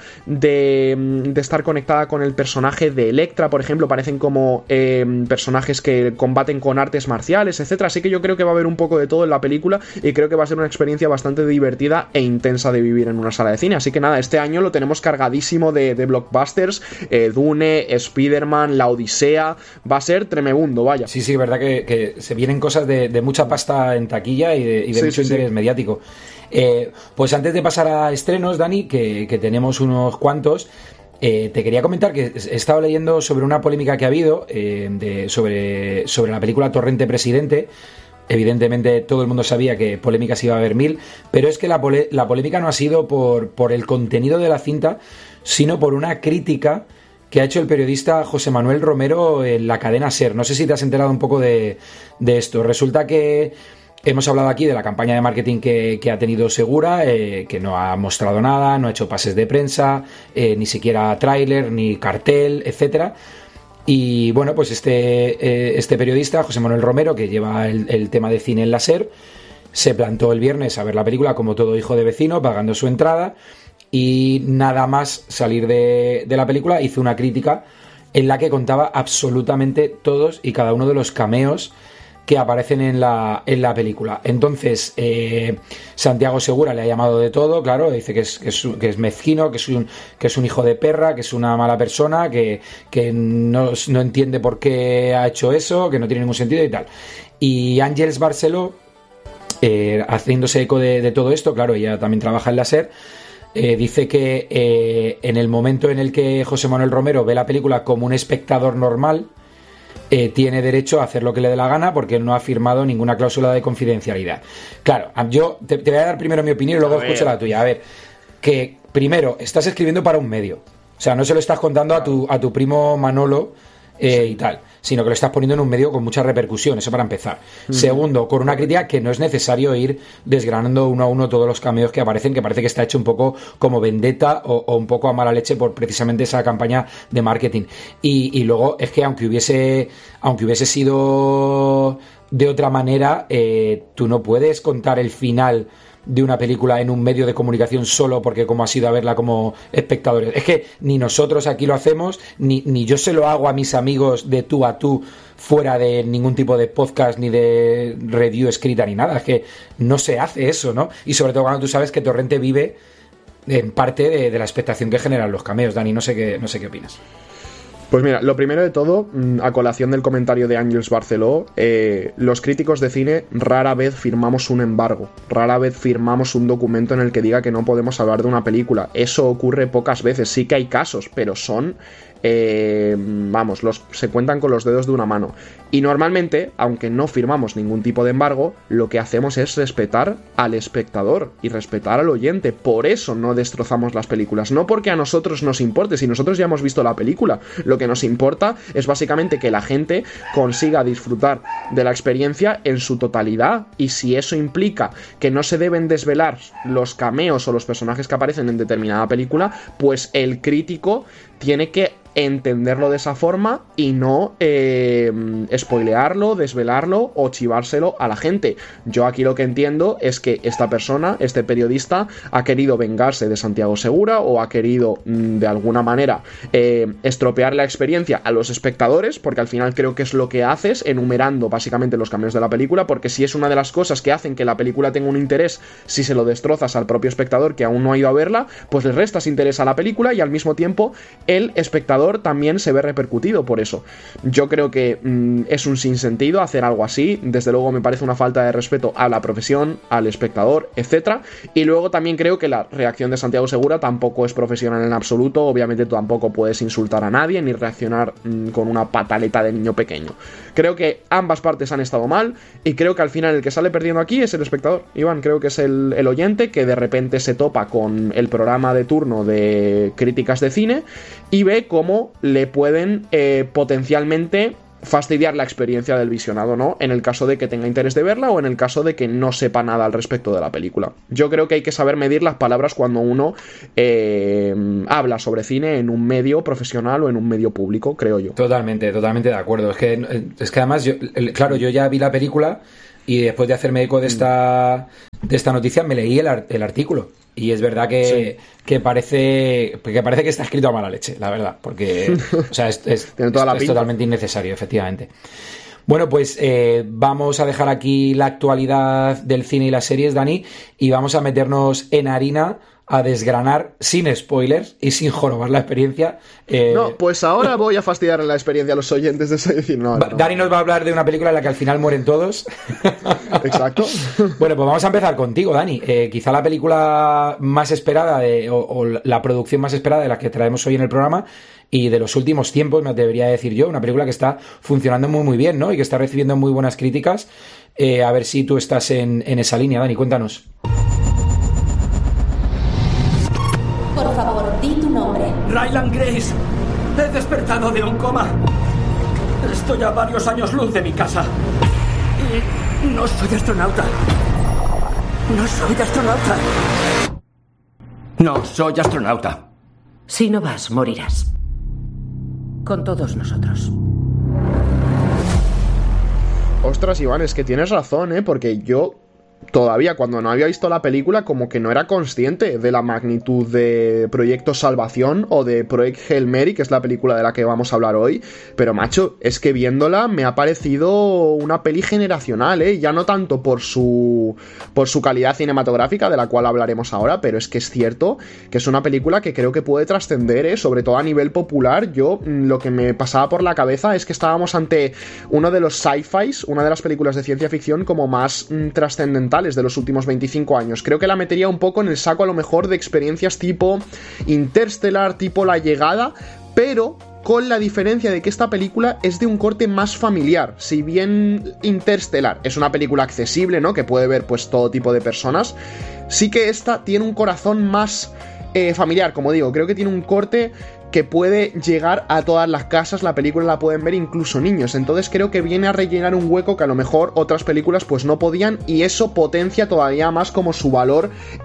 de estar conectada con el personaje de Elektra, por ejemplo. Parecen como personajes que combaten con artes marciales, etcétera. Así que yo creo que va a haber un poco de todo en la película, y creo que va a ser una experiencia bastante divertida e intensa de vivir en una sala de cine. Así que nada, este año lo tenemos cargadísimo de blockbusters. Dune, Spider-Man, La Odisea, va a ser tremebundo, vaya. Sí, verdad que se vienen cosas de mucha pasta en taquilla y de mucho interés mediático. Pues antes de pasar a estrenos, Dani, que tenemos unos cuantos, te quería comentar que he estado leyendo sobre una polémica que ha habido sobre la película Torrente Presidente. Evidentemente todo el mundo sabía que polémicas iba a haber mil, pero es que la polémica no ha sido por el contenido de la cinta, sino por una crítica que ha hecho el periodista José Manuel Romero en la cadena SER. No sé si te has enterado un poco de esto. Resulta que hemos hablado aquí de la campaña de marketing que ha tenido Segura, que no ha mostrado nada, no ha hecho pases de prensa, ni siquiera tráiler, ni cartel, etcétera. Y bueno, pues este periodista, José Manuel Romero, que lleva el tema de cine en la SER, se plantó el viernes a ver la película como todo hijo de vecino, pagando su entrada, y nada más salir de la película hizo una crítica en la que contaba absolutamente todos y cada uno de los cameos que aparecen en la película. Entonces Santiago Segura le ha llamado de todo, claro, dice que es mezquino, que es un hijo de perra, que es una mala persona, que no entiende por qué ha hecho eso, que no tiene ningún sentido y tal. Y Ángeles Barceló, haciéndose eco de todo esto, claro, ella también trabaja en la SER, dice que en el momento en el que José Manuel Romero ve la película como un espectador normal, tiene derecho a hacer lo que le dé la gana porque él no ha firmado ninguna cláusula de confidencialidad. Claro, yo te voy a dar primero mi opinión y luego escucho la tuya. A ver, que primero, estás escribiendo para un medio. O sea, no se lo estás contando a tu primo Manolo y tal, sino que lo estás poniendo en un medio con mucha repercusión, eso para empezar. Segundo, con una crítica que no es necesario ir desgranando uno a uno todos los cameos que aparecen, que parece que está hecho un poco como vendetta o un poco a mala leche por precisamente esa campaña de marketing. Y luego es que aunque hubiese sido de otra manera, tú no puedes contar el final de una película en un medio de comunicación solo porque como has ido a verla como espectadores. Es que ni nosotros aquí lo hacemos, ni yo se lo hago a mis amigos de tú a tú fuera de ningún tipo de podcast ni de review escrita ni nada. Es que no se hace eso, ¿no? Y sobre todo cuando tú sabes que Torrente vive en parte de la expectación que generan los cameos. Dani, no sé qué opinas. Pues mira, lo primero de todo, a colación del comentario de Ángeles Barceló, los críticos de cine rara vez firmamos un embargo, rara vez firmamos un documento en el que diga que no podemos hablar de una película. Eso ocurre pocas veces, sí que hay casos, pero son... se cuentan con los dedos de una mano. Y normalmente, aunque no firmamos ningún tipo de embargo, lo que hacemos es respetar al espectador y respetar al oyente. Por eso no destrozamos las películas, no porque a nosotros nos importe. Si nosotros ya hemos visto la película, lo que nos importa es básicamente que la gente consiga disfrutar de la experiencia en su totalidad. Y si eso implica que no se deben desvelar los cameos o los personajes que aparecen en determinada película, pues el crítico tiene que entenderlo de esa forma y no spoilearlo, desvelarlo o chivárselo a la gente. Yo aquí lo que entiendo es que esta persona, este periodista, ha querido vengarse de Santiago Segura o ha querido de alguna manera estropear la experiencia a los espectadores, porque al final creo que es lo que haces, enumerando básicamente los cambios de la película, porque si es una de las cosas que hacen que la película tenga un interés, si se lo destrozas al propio espectador que aún no ha ido a verla, pues le restas interés a la película y al mismo tiempo el espectador también se ve repercutido por eso. Yo creo que es un sinsentido hacer algo así, desde luego me parece una falta de respeto a la profesión, al espectador, etcétera. Y luego también creo que la reacción de Santiago Segura tampoco es profesional en absoluto. Obviamente tú tampoco puedes insultar a nadie ni reaccionar con una pataleta de niño pequeño. Creo que ambas partes han estado mal y creo que al final el que sale perdiendo aquí es el espectador. Iván, creo que es el oyente que de repente se topa con el programa de turno de críticas de cine y ve cómo le pueden potencialmente fastidiar la experiencia del visionado, ¿no? En el caso de que tenga interés de verla o en el caso de que no sepa nada al respecto de la película. Yo creo que hay que saber medir las palabras cuando uno habla sobre cine en un medio profesional o en un medio público, creo yo. Totalmente de acuerdo. Es que además, yo ya vi la película y después de hacerme eco de esta noticia me leí el artículo. Y es verdad que parece que está escrito a mala leche, la verdad, porque o sea, es totalmente innecesario, efectivamente. Bueno, pues vamos a dejar aquí la actualidad del cine y las series, Dani, y vamos a meternos en harina a desgranar sin spoilers y sin jorobar la experiencia. No, pues ahora voy a fastidiar la experiencia a los oyentes de ese decir. No. Dani nos va a hablar de una película en la que al final mueren todos. Exacto. Bueno, pues vamos a empezar contigo, Dani. Quizá la película más esperada o la producción más esperada de la que traemos hoy en el programa y de los últimos tiempos, me atrevería a decir yo, una película que está funcionando muy muy bien, ¿no? Y que está recibiendo muy buenas críticas. A ver si tú estás en esa línea, Dani, cuéntanos. Por favor, di tu nombre. Ryland Grace. He despertado de un coma. Estoy a varios años luz de mi casa. Y no soy astronauta. No soy astronauta. No soy astronauta. Si no vas, morirás. Con todos nosotros. Ostras, Iván, es que tienes razón, porque yo todavía cuando no había visto la película como que no era consciente de la magnitud de Proyecto Salvación o de Project Hail Mary, que es la película de la que vamos a hablar hoy, pero macho, es que viéndola me ha parecido una peli generacional, ya no tanto por su calidad cinematográfica, de la cual hablaremos ahora, pero es que es cierto que es una película que creo que puede trascender, sobre todo a nivel popular. Yo lo que me pasaba por la cabeza es que estábamos ante uno de los sci-fis, una de las películas de ciencia ficción como más trascendentales de los últimos 25 años. Creo que la metería un poco en el saco a lo mejor de experiencias tipo Interstellar, tipo La Llegada, pero con la diferencia de que esta película es de un corte más familiar. Si bien Interstellar es una película accesible, ¿no?, que puede ver pues todo tipo de personas, sí que esta tiene un corazón más familiar, como digo. Creo que tiene un corte que puede llegar a todas las casas. La película la pueden ver incluso niños, entonces creo que viene a rellenar un hueco que a lo mejor otras películas pues no podían, y eso potencia todavía más como su valor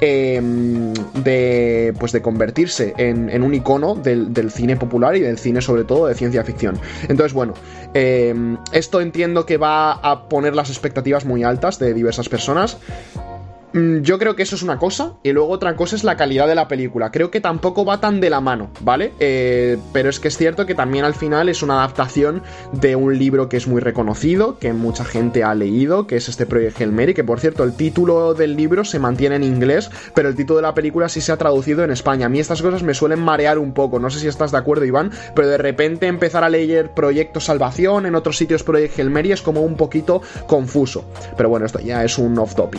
de convertirse en un icono del cine popular y del cine sobre todo de ciencia ficción. Entonces bueno, esto entiendo que va a poner las expectativas muy altas de diversas personas. Yo creo que eso es una cosa, y luego otra cosa es la calidad de la película. Creo que tampoco va tan de la mano, ¿vale? Pero es que es cierto que también al final es una adaptación de un libro que es muy reconocido, que mucha gente ha leído, que es este Project Hail Mary, que por cierto el título del libro se mantiene en inglés, pero el título de la película sí se ha traducido en España. A mí estas cosas me suelen marear un poco, no sé si estás de acuerdo, Iván, pero de repente empezar a leer Proyecto Salvación, en otros sitios Project Hail Mary, es como un poquito confuso. Pero bueno, esto ya es un off topic.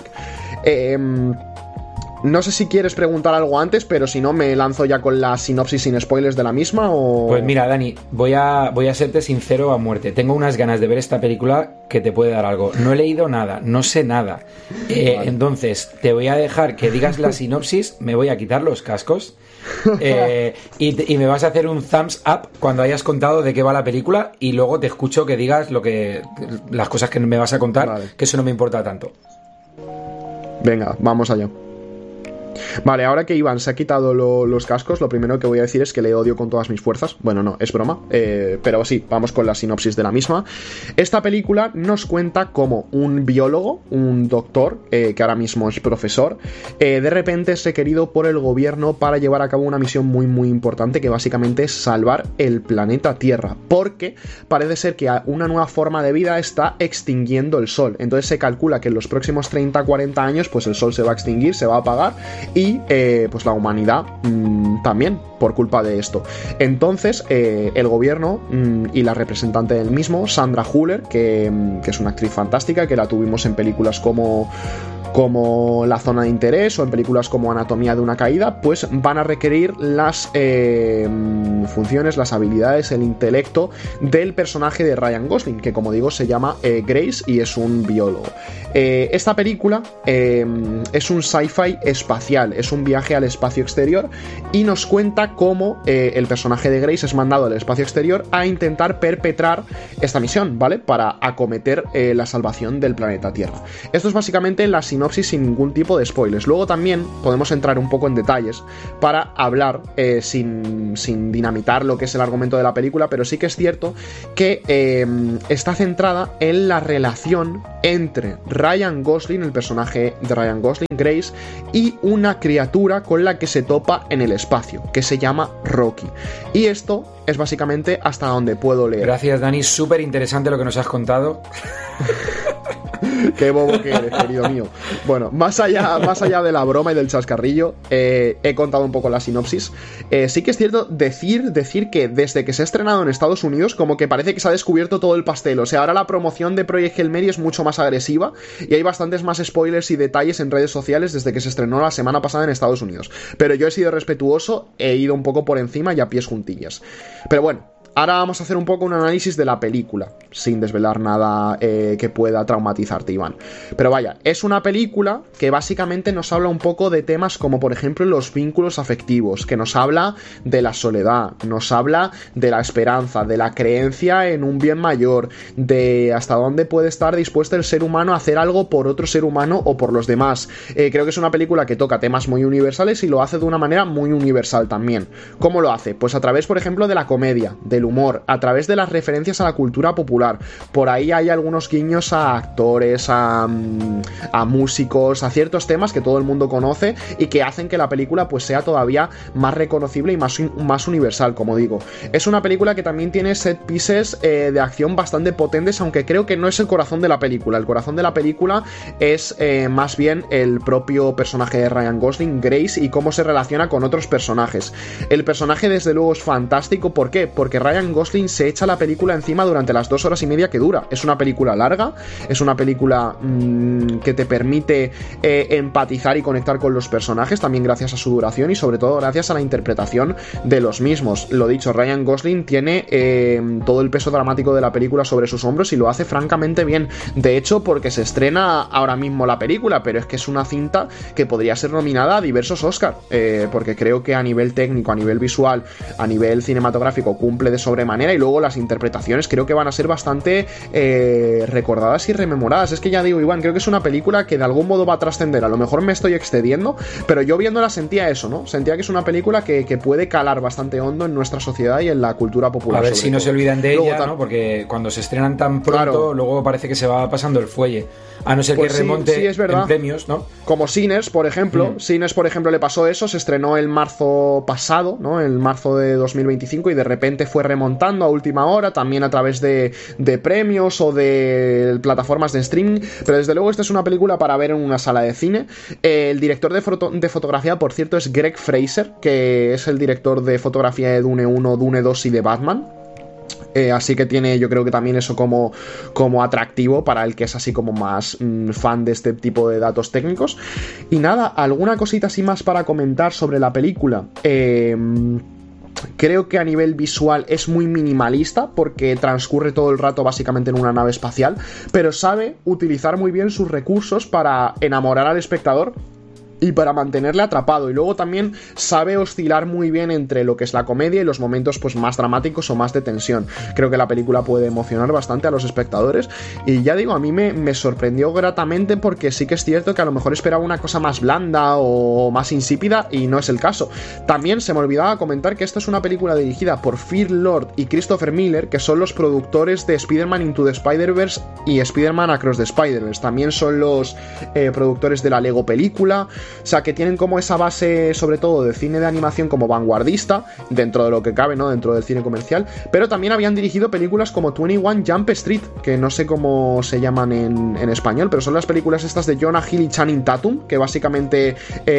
No sé si quieres preguntar algo antes, pero si no me lanzo ya con la sinopsis sin spoilers de la misma o... Pues mira, Dani, voy a serte sincero a muerte. Tengo unas ganas de ver esta película que te puede dar algo. No he leído nada, no sé nada. Vale. Entonces, te voy a dejar que digas la sinopsis, me voy a quitar los cascos y me vas a hacer un thumbs up cuando hayas contado de qué va la película, y luego te escucho que digas las cosas que me vas a contar, vale, que eso no me importa tanto. Venga, vamos allá. Vale, ahora que Iván se ha quitado los cascos, lo primero que voy a decir es que le odio con todas mis fuerzas. Bueno, no, es broma, pero sí, vamos con la sinopsis de la misma. Esta película nos cuenta cómo un biólogo, un doctor, que ahora mismo es profesor, de repente es requerido por el gobierno para llevar a cabo una misión muy muy importante, que básicamente es salvar el planeta Tierra, porque parece ser que una nueva forma de vida está extinguiendo el sol. Entonces se calcula que en los próximos 30-40 años pues el sol se va a extinguir, se va a apagar, y y pues la humanidad también por culpa de esto. Entonces el gobierno y la representante del mismo, Sandra Hüller, que es una actriz fantástica, que la tuvimos en películas como La Zona de Interés o en películas como Anatomía de una Caída, pues van a requerir las funciones, las habilidades, el intelecto del personaje de Ryan Gosling, que como digo se llama Grace y es un biólogo. Esta película es un sci-fi espacial, es un viaje al espacio exterior y nos cuenta cómo el personaje de Grace es mandado al espacio exterior a intentar perpetrar esta misión, ¿vale? Para acometer la salvación del planeta Tierra. Esto es básicamente la sinopsis sin ningún tipo de spoilers. Luego también podemos entrar un poco en detalles para hablar sin dinamitar lo que es el argumento de la película, pero sí que es cierto que está centrada en la relación entre Ryan Gosling, el personaje de Ryan Gosling, Grace, y una criatura con la que se topa en el espacio, que se llama Rocky. Y esto es básicamente hasta donde puedo leer. Gracias, Dani, súper interesante lo que nos has contado. Qué bobo que eres, querido mío. Bueno, más allá de la broma y del chascarrillo, he contado un poco la sinopsis. Sí que es cierto decir que desde que se ha estrenado en Estados Unidos, como que parece que se ha descubierto todo el pastel. O sea, ahora la promoción de Project Hail Mary es mucho más agresiva y hay bastantes más spoilers y detalles en redes sociales desde que se estrenó la semana pasada en Estados Unidos. Pero yo he sido respetuoso, he ido un poco por encima y a pies juntillas. Pero bueno, ahora vamos a hacer un poco un análisis de la película, sin desvelar nada que pueda traumatizarte, Iván. Pero vaya, es una película que básicamente nos habla un poco de temas como, por ejemplo, los vínculos afectivos, que nos habla de la soledad, nos habla de la esperanza, de la creencia en un bien mayor, de hasta dónde puede estar dispuesto el ser humano a hacer algo por otro ser humano o por los demás. Creo que es una película que toca temas muy universales y lo hace de una manera muy universal también. ¿Cómo lo hace? Pues a través, por ejemplo, de la comedia, del humor, a través de las referencias a la cultura popular. Por ahí hay algunos guiños a actores, a músicos, a ciertos temas que todo el mundo conoce y que hacen que la película pues sea todavía más reconocible y más universal, como digo. Es una película que también tiene set pieces de acción bastante potentes, aunque creo que no es el corazón de la película. El corazón de la película es más bien el propio personaje de Ryan Gosling, Grace, y cómo se relaciona con otros personajes. El personaje desde luego es fantástico. ¿Por qué? Porque Ryan Gosling se echa la película encima durante las 2 horas y media que dura. Es una película larga, es una película que te permite empatizar y conectar con los personajes, también gracias a su duración y sobre todo gracias a la interpretación de los mismos. Lo dicho, Ryan Gosling tiene todo el peso dramático de la película sobre sus hombros y lo hace francamente bien. De hecho, porque se estrena ahora mismo la película, pero es que es una cinta que podría ser nominada a diversos Oscar, porque creo que a nivel técnico, a nivel visual, a nivel cinematográfico cumple de sobremanera, y luego las interpretaciones creo que van a ser bastante recordadas y rememoradas. Es que ya digo, Iván, creo que es una película que de algún modo va a trascender. A lo mejor me estoy excediendo, pero yo viéndola sentía eso, ¿no? Sentía que es una película que puede calar bastante hondo en nuestra sociedad y en la cultura popular. A ver si no se olvidan de luego, ella, ¿no? Porque cuando se estrenan tan pronto, claro, luego parece que se va pasando el fuelle. A no ser pues que remonte sí, es verdad, en premios, ¿no? Como Sinners, por ejemplo. Sinners, por ejemplo, le pasó eso. Se estrenó el marzo pasado, ¿no? El marzo de 2025, y de repente fue remontando a última hora, también a través de premios o de plataformas de streaming. Pero desde luego esta es una película para ver en una sala de cine. El director de fotografía, por cierto, es Greg Fraser, que es el director de fotografía de Dune 1, Dune 2 y de Batman. Así que tiene, yo creo que también eso como atractivo para el que es así como más fan de este tipo de datos técnicos. Y nada, alguna cosita así más para comentar sobre la película. Creo que a nivel visual es muy minimalista porque transcurre todo el rato básicamente en una nave espacial, pero sabe utilizar muy bien sus recursos para enamorar al espectador y para mantenerle atrapado, y luego también sabe oscilar muy bien entre lo que es la comedia y los momentos pues más dramáticos o más de tensión. Creo que la película puede emocionar bastante a los espectadores, y ya digo, a mí me sorprendió gratamente, porque sí que es cierto que a lo mejor esperaba una cosa más blanda o más insípida, y no es el caso. También se me olvidaba comentar que esta es una película dirigida por Phil Lord y Christopher Miller, que son los productores de Spider-Man Into the Spider-Verse y Spider-Man Across the Spider-Verse. También son los productores de la Lego película. O sea, que tienen como esa base, sobre todo, de cine de animación como vanguardista, dentro de lo que cabe, ¿no? Dentro del cine comercial. Pero también habían dirigido películas como 21 Jump Street, que no sé cómo se llaman en español, pero son las películas estas de Jonah Hill y Channing Tatum, que básicamente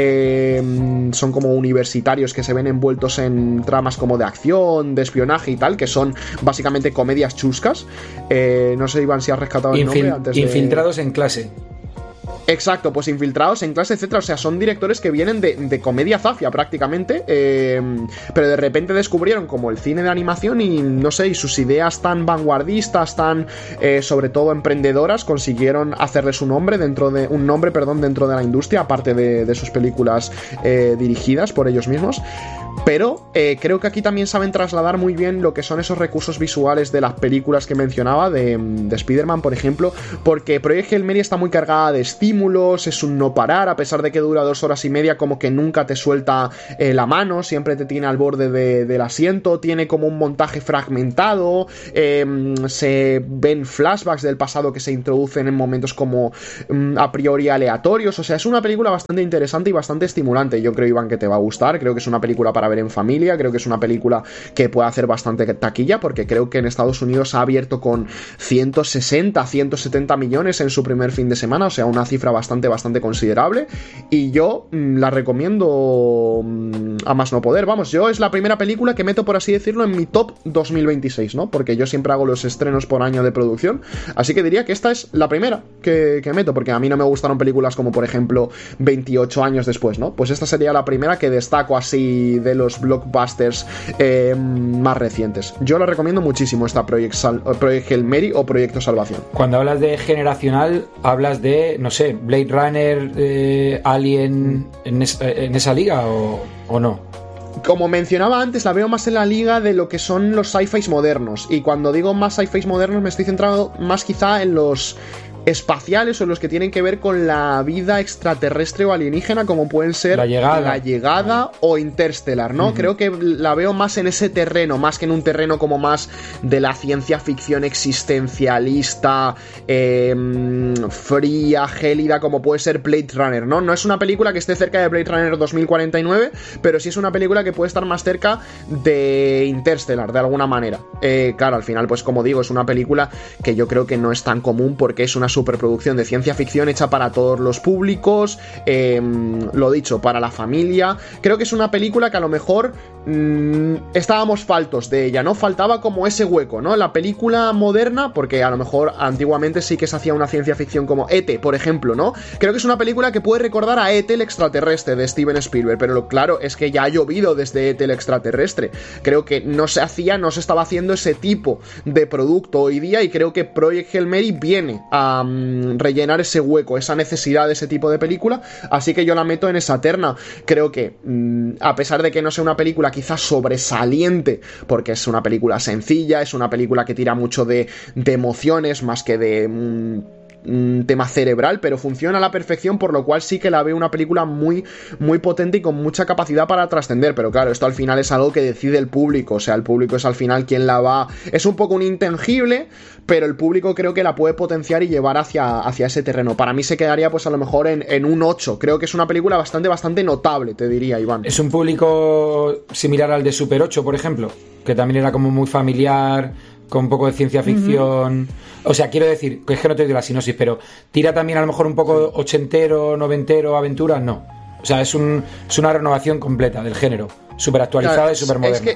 son como universitarios que se ven envueltos en tramas como de acción, de espionaje y tal, que son básicamente comedias chuscas. No sé, Iván, si has rescatado el nombre antes de... Infiltrados en clase. Exacto, pues Infiltrados en clase, etcétera. O sea, son directores que vienen de comedia zafia prácticamente, pero de repente descubrieron como el cine de animación y no sé, y sus ideas tan vanguardistas, tan sobre todo emprendedoras, consiguieron hacerles un nombre dentro de la industria, aparte de sus películas dirigidas por ellos mismos. Pero creo que aquí también saben trasladar muy bien lo que son esos recursos visuales de las películas que mencionaba, de Spider-Man, por ejemplo, porque Project Hail Mary está muy cargada de estímulos, es un no parar, a pesar de que dura 2 horas y media, como que nunca te suelta la mano, siempre te tiene al borde del asiento, tiene como un montaje fragmentado, se ven flashbacks del pasado que se introducen en momentos como a priori aleatorios. O sea, es una película bastante interesante y bastante estimulante. Yo creo, Iván, que te va a gustar, creo que es una película para ver en familia, creo que es una película que puede hacer bastante taquilla, porque creo que en Estados Unidos ha abierto con 160, 170 millones en su primer fin de semana, o sea, una cifra bastante considerable, y yo la recomiendo a más no poder. Vamos, yo es la primera película que meto, por así decirlo, en mi top 2026, ¿no? Porque yo siempre hago los estrenos por año de producción, así que diría que esta es la primera que meto, porque a mí no me gustaron películas como, por ejemplo, 28 años después, ¿no? Pues esta sería la primera que destaco así de los blockbusters más recientes. Yo la recomiendo muchísimo, esta Project Hail Mary o Proyecto Salvación. Cuando hablas de generacional, hablas de, no sé, Blade Runner, Alien, en esa liga o no. Como mencionaba antes, la veo más en la liga de lo que son los sci-fis modernos, y cuando digo más sci-fis modernos me estoy centrando más quizá en los espaciales o los que tienen que ver con la vida extraterrestre o alienígena, como pueden ser La Llegada o Interstellar, ¿no? Creo que la veo más en ese terreno, más que en un terreno como más de la ciencia ficción existencialista, fría, gélida, como puede ser Blade Runner, ¿no? No es una película que esté cerca de Blade Runner 2049, pero sí es una película que puede estar más cerca de Interstellar, de alguna manera. Claro, al final, pues como digo, es una película que yo creo que no es tan común, porque es una superproducción de ciencia ficción hecha para todos los públicos, lo dicho, para la familia. Creo que es una película que a lo mejor estábamos faltos de ella, ¿no? Faltaba como ese hueco, ¿no? La película moderna, porque a lo mejor antiguamente sí que se hacía una ciencia ficción como E.T., por ejemplo, ¿no? Creo que es una película que puede recordar a E.T. el extraterrestre de Steven Spielberg, pero claro, es que ya ha llovido desde E.T. el extraterrestre. Creo que no se estaba haciendo ese tipo de producto hoy día, y creo que Project Hail Mary viene a rellenar ese hueco, esa necesidad de ese tipo de película, así que yo la meto en esa terna. Creo que a pesar de que no sea una película quizás sobresaliente, porque es una película sencilla, es una película que tira mucho de emociones más que de un tema cerebral, pero funciona a la perfección, por lo cual sí que la veo una película muy potente y con mucha capacidad para trascender. Pero claro, esto al final es algo que decide el público, o sea, el público es al final quien la va, es un poco un intangible, pero el público creo que la puede potenciar y llevar hacia ese terreno. Para mí se quedaría pues a lo mejor en un 8. Creo que es una película bastante notable, te diría, Iván. Es un público similar al de Super 8, por ejemplo, que también era como muy familiar, con un poco de ciencia ficción. O sea, quiero decir, que es que no te doy la sinopsis, pero tira también a lo mejor un poco ochentero, noventero, aventura, no. O sea, es una renovación completa del género, súper actualizada, claro, y súper moderna.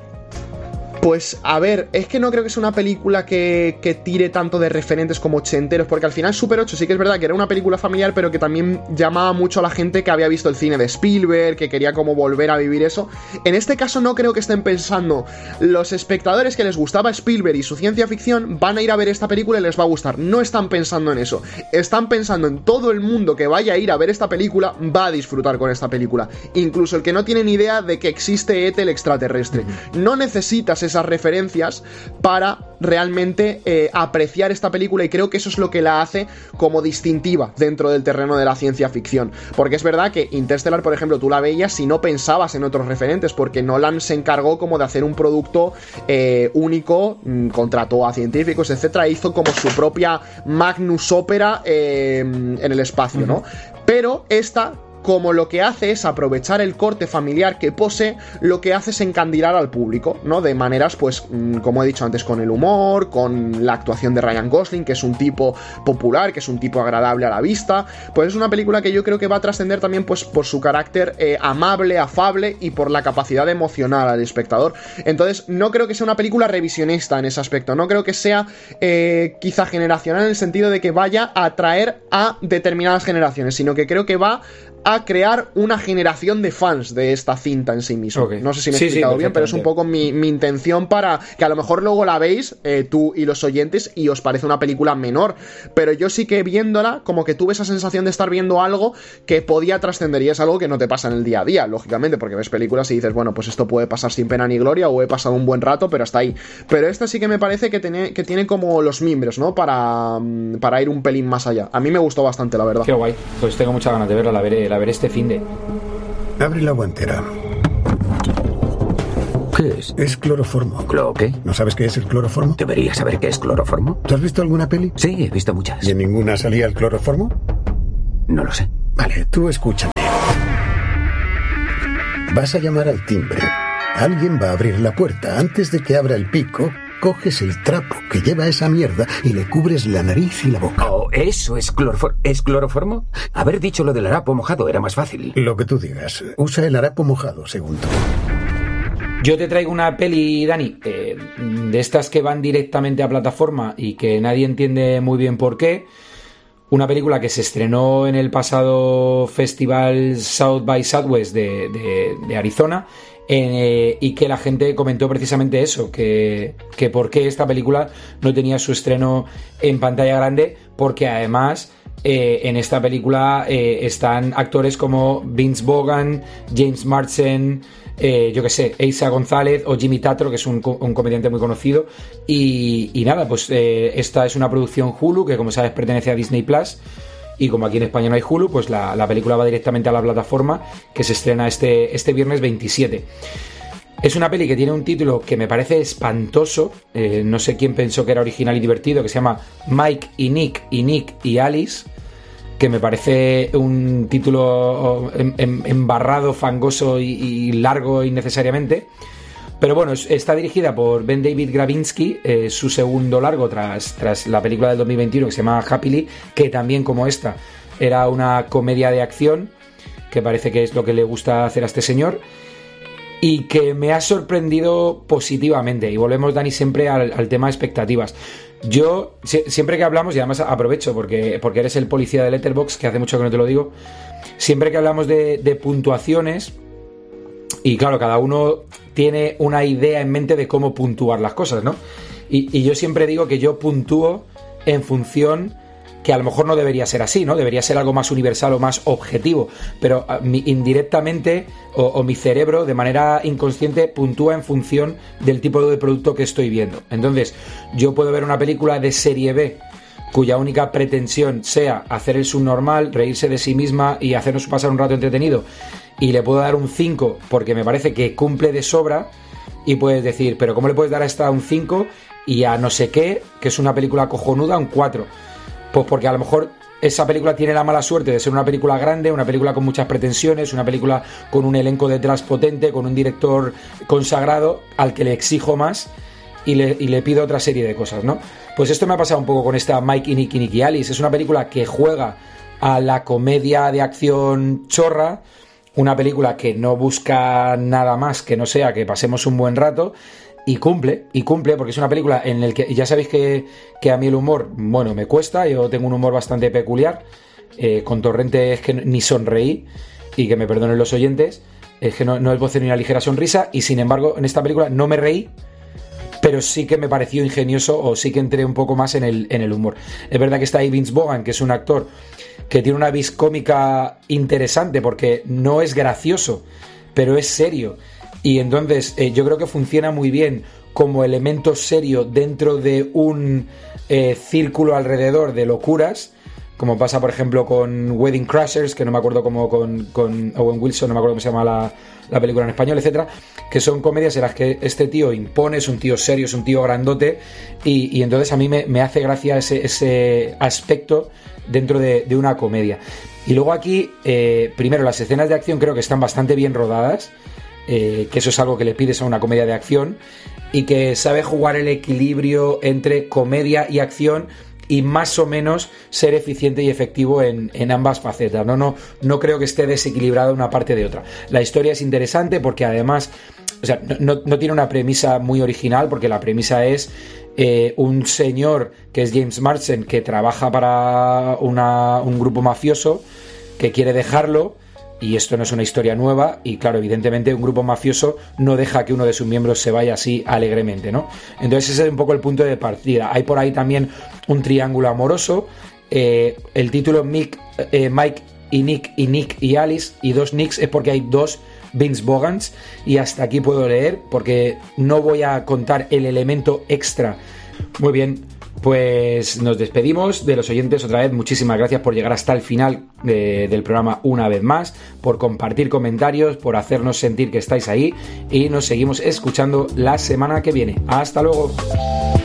Pues, a ver, es que no creo que sea una película que tire tanto de referentes como ochenteros, porque al final Super 8 sí que es verdad que era una película familiar, pero que también llamaba mucho a la gente que había visto el cine de Spielberg, que quería como volver a vivir eso. En este caso no creo que estén pensando, los espectadores que les gustaba Spielberg y su ciencia ficción van a ir a ver esta película y les va a gustar. No están pensando en eso, están pensando en todo el mundo que vaya a ir a ver esta película va a disfrutar con esta película, incluso el que no tiene ni idea de que existe E.T. el extraterrestre. No necesitas esas referencias para realmente apreciar esta película, y creo que eso es lo que la hace como distintiva dentro del terreno de la ciencia ficción, porque es verdad que Interstellar, por ejemplo, tú la veías y no pensabas en otros referentes, porque Nolan se encargó como de hacer un producto único, contrató a científicos, etcétera, e hizo como su propia Magnus Opera en el espacio, ¿no? Pero esta como lo que hace es aprovechar el corte familiar que posee, lo que hace es encandilar al público, ¿no? De maneras, pues, como he dicho antes, con el humor, con la actuación de Ryan Gosling, que es un tipo popular, que es un tipo agradable a la vista. Pues es una película que yo creo que va a trascender también, pues, por su carácter amable, afable y por la capacidad emocional al espectador. Entonces, no creo que sea una película revisionista en ese aspecto, no creo que sea quizá generacional en el sentido de que vaya a atraer a determinadas generaciones, sino que creo que va a crear una generación de fans de esta cinta en sí mismo. Okay. No sé si me he explicado bien, pero es un poco mi intención, para que a lo mejor luego la veis, tú y los oyentes, y os parece una película menor, pero yo sí que viéndola, como que tuve esa sensación de estar viendo algo que podía trascender, y es algo que no te pasa en el día a día, lógicamente, porque ves películas y dices, bueno, pues esto puede pasar sin pena ni gloria, o he pasado un buen rato, pero hasta ahí. Pero esta sí que me parece que tiene como los mimbres, ¿no? Para ir un pelín más allá. A mí me gustó bastante, la verdad. Qué guay. Pues tengo muchas ganas de verla, la veré este finde. Abre la guantera. ¿Qué es? Es cloroformo. ¿Clo qué? ¿No sabes qué es el cloroformo? Deberías saber qué es cloroformo. ¿Tú has visto alguna peli? Sí, he visto muchas. ¿Y en ninguna salía el cloroformo? No lo sé. Vale, tú escúchame. Vas a llamar al timbre. Alguien va a abrir la puerta. Antes de que abra el pico, coges el trapo que lleva esa mierda y le cubres la nariz y la boca. Oh, eso es cloroformo. ¿Es cloroformo? Haber dicho lo del harapo mojado era más fácil. Lo que tú digas. Usa el harapo mojado, según tú. Yo te traigo una peli, Dani, de estas que van directamente a plataforma y que nadie entiende muy bien por qué. Una película que se estrenó en el pasado festival South by Southwest de Arizona, y que la gente comentó precisamente eso, que por qué esta película no tenía su estreno en pantalla grande, porque además en esta película están actores como Vince Vaughn, James Marsden, yo que sé, Eiza González o Jimmy Tatro, que es un comediante muy conocido, y nada, pues esta es una producción Hulu, que como sabes pertenece a Disney Plus, y como aquí en España no hay Hulu, pues la película va directamente a la plataforma, que se estrena este viernes 27. Es una peli que tiene un título que me parece espantoso, no sé quién pensó que era original y divertido, que se llama Mike y Nick y Alice, que me parece un título embarrado, fangoso y largo innecesariamente. Pero bueno, está dirigida por Ben David Gravinsky, su segundo largo tras la película del 2021 que se llama Happily, que también, como esta, era una comedia de acción, que parece que es lo que le gusta hacer a este señor, y que me ha sorprendido positivamente. Y volvemos, Dani, siempre al tema de expectativas. Yo, siempre que hablamos, y además aprovecho porque eres el policía de Letterboxd, que hace mucho que no te lo digo, siempre que hablamos de puntuaciones, y claro, cada uno tiene una idea en mente de cómo puntuar las cosas, ¿no? Y yo siempre digo que yo puntúo en función, que a lo mejor no debería ser así, ¿no? Debería ser algo más universal o más objetivo, pero indirectamente o mi cerebro de manera inconsciente puntúa en función del tipo de producto que estoy viendo. Entonces, yo puedo ver una película de serie B cuya única pretensión sea hacer el subnormal, reírse de sí misma y hacernos pasar un rato entretenido, y le puedo dar un 5 porque me parece que cumple de sobra, y puedes decir, pero ¿cómo le puedes dar a esta un 5 y a no sé qué, que es una película cojonuda, un 4? Pues porque a lo mejor esa película tiene la mala suerte de ser una película grande, una película con muchas pretensiones, una película con un elenco detrás potente, con un director consagrado al que le exijo más y le pido otra serie de cosas, ¿no? Pues esto me ha pasado un poco con esta Mike y Nick y Alice. Es una película que juega a la comedia de acción chorra, una película que no busca nada más que no sea que pasemos un buen rato, y cumple, porque es una película en la que ya sabéis que a mí el humor, bueno, me cuesta, yo tengo un humor bastante peculiar, con Torrente es que ni sonreí, y que me perdonen los oyentes, es que no es voz ni una ligera sonrisa, y sin embargo en esta película no me reí, pero sí que me pareció ingenioso, o sí que entré un poco más en el humor. Es verdad que está ahí Vince Vaughn, que es un actor que tiene una vis cómica interesante, porque no es gracioso, pero es serio. Y entonces yo creo que funciona muy bien como elemento serio dentro de un círculo alrededor de locuras, como pasa por ejemplo con Wedding Crashers, que no me acuerdo cómo, con Owen Wilson, no me acuerdo cómo se llama la película en español, etcétera, que son comedias en las que este tío impone, es un tío serio, es un tío grandote, y entonces a mí me hace gracia ese aspecto dentro de una comedia. Y luego aquí, primero, las escenas de acción creo que están bastante bien rodadas, que eso es algo que le pides a una comedia de acción, y que sabe jugar el equilibrio entre comedia y acción y más o menos ser eficiente y efectivo en ambas facetas. No creo que esté desequilibrada una parte de otra. La historia es interesante porque además, o sea, no tiene una premisa muy original, porque la premisa es un señor que es James Marsden, que trabaja para un grupo mafioso que quiere dejarlo. Y esto no es una historia nueva, y claro, evidentemente un grupo mafioso no deja que uno de sus miembros se vaya así alegremente, ¿no? Entonces ese es un poco el punto de partida. Hay por ahí también un triángulo amoroso. El título Mike y Nick y Alice, y dos Nicks, es porque hay dos Vince Vaughns, y hasta aquí puedo leer, porque no voy a contar el elemento extra. Muy bien, pues nos despedimos de los oyentes otra vez. Muchísimas gracias por llegar hasta el final del programa una vez más, por compartir comentarios, por hacernos sentir que estáis ahí, y nos seguimos escuchando la semana que viene. Hasta luego.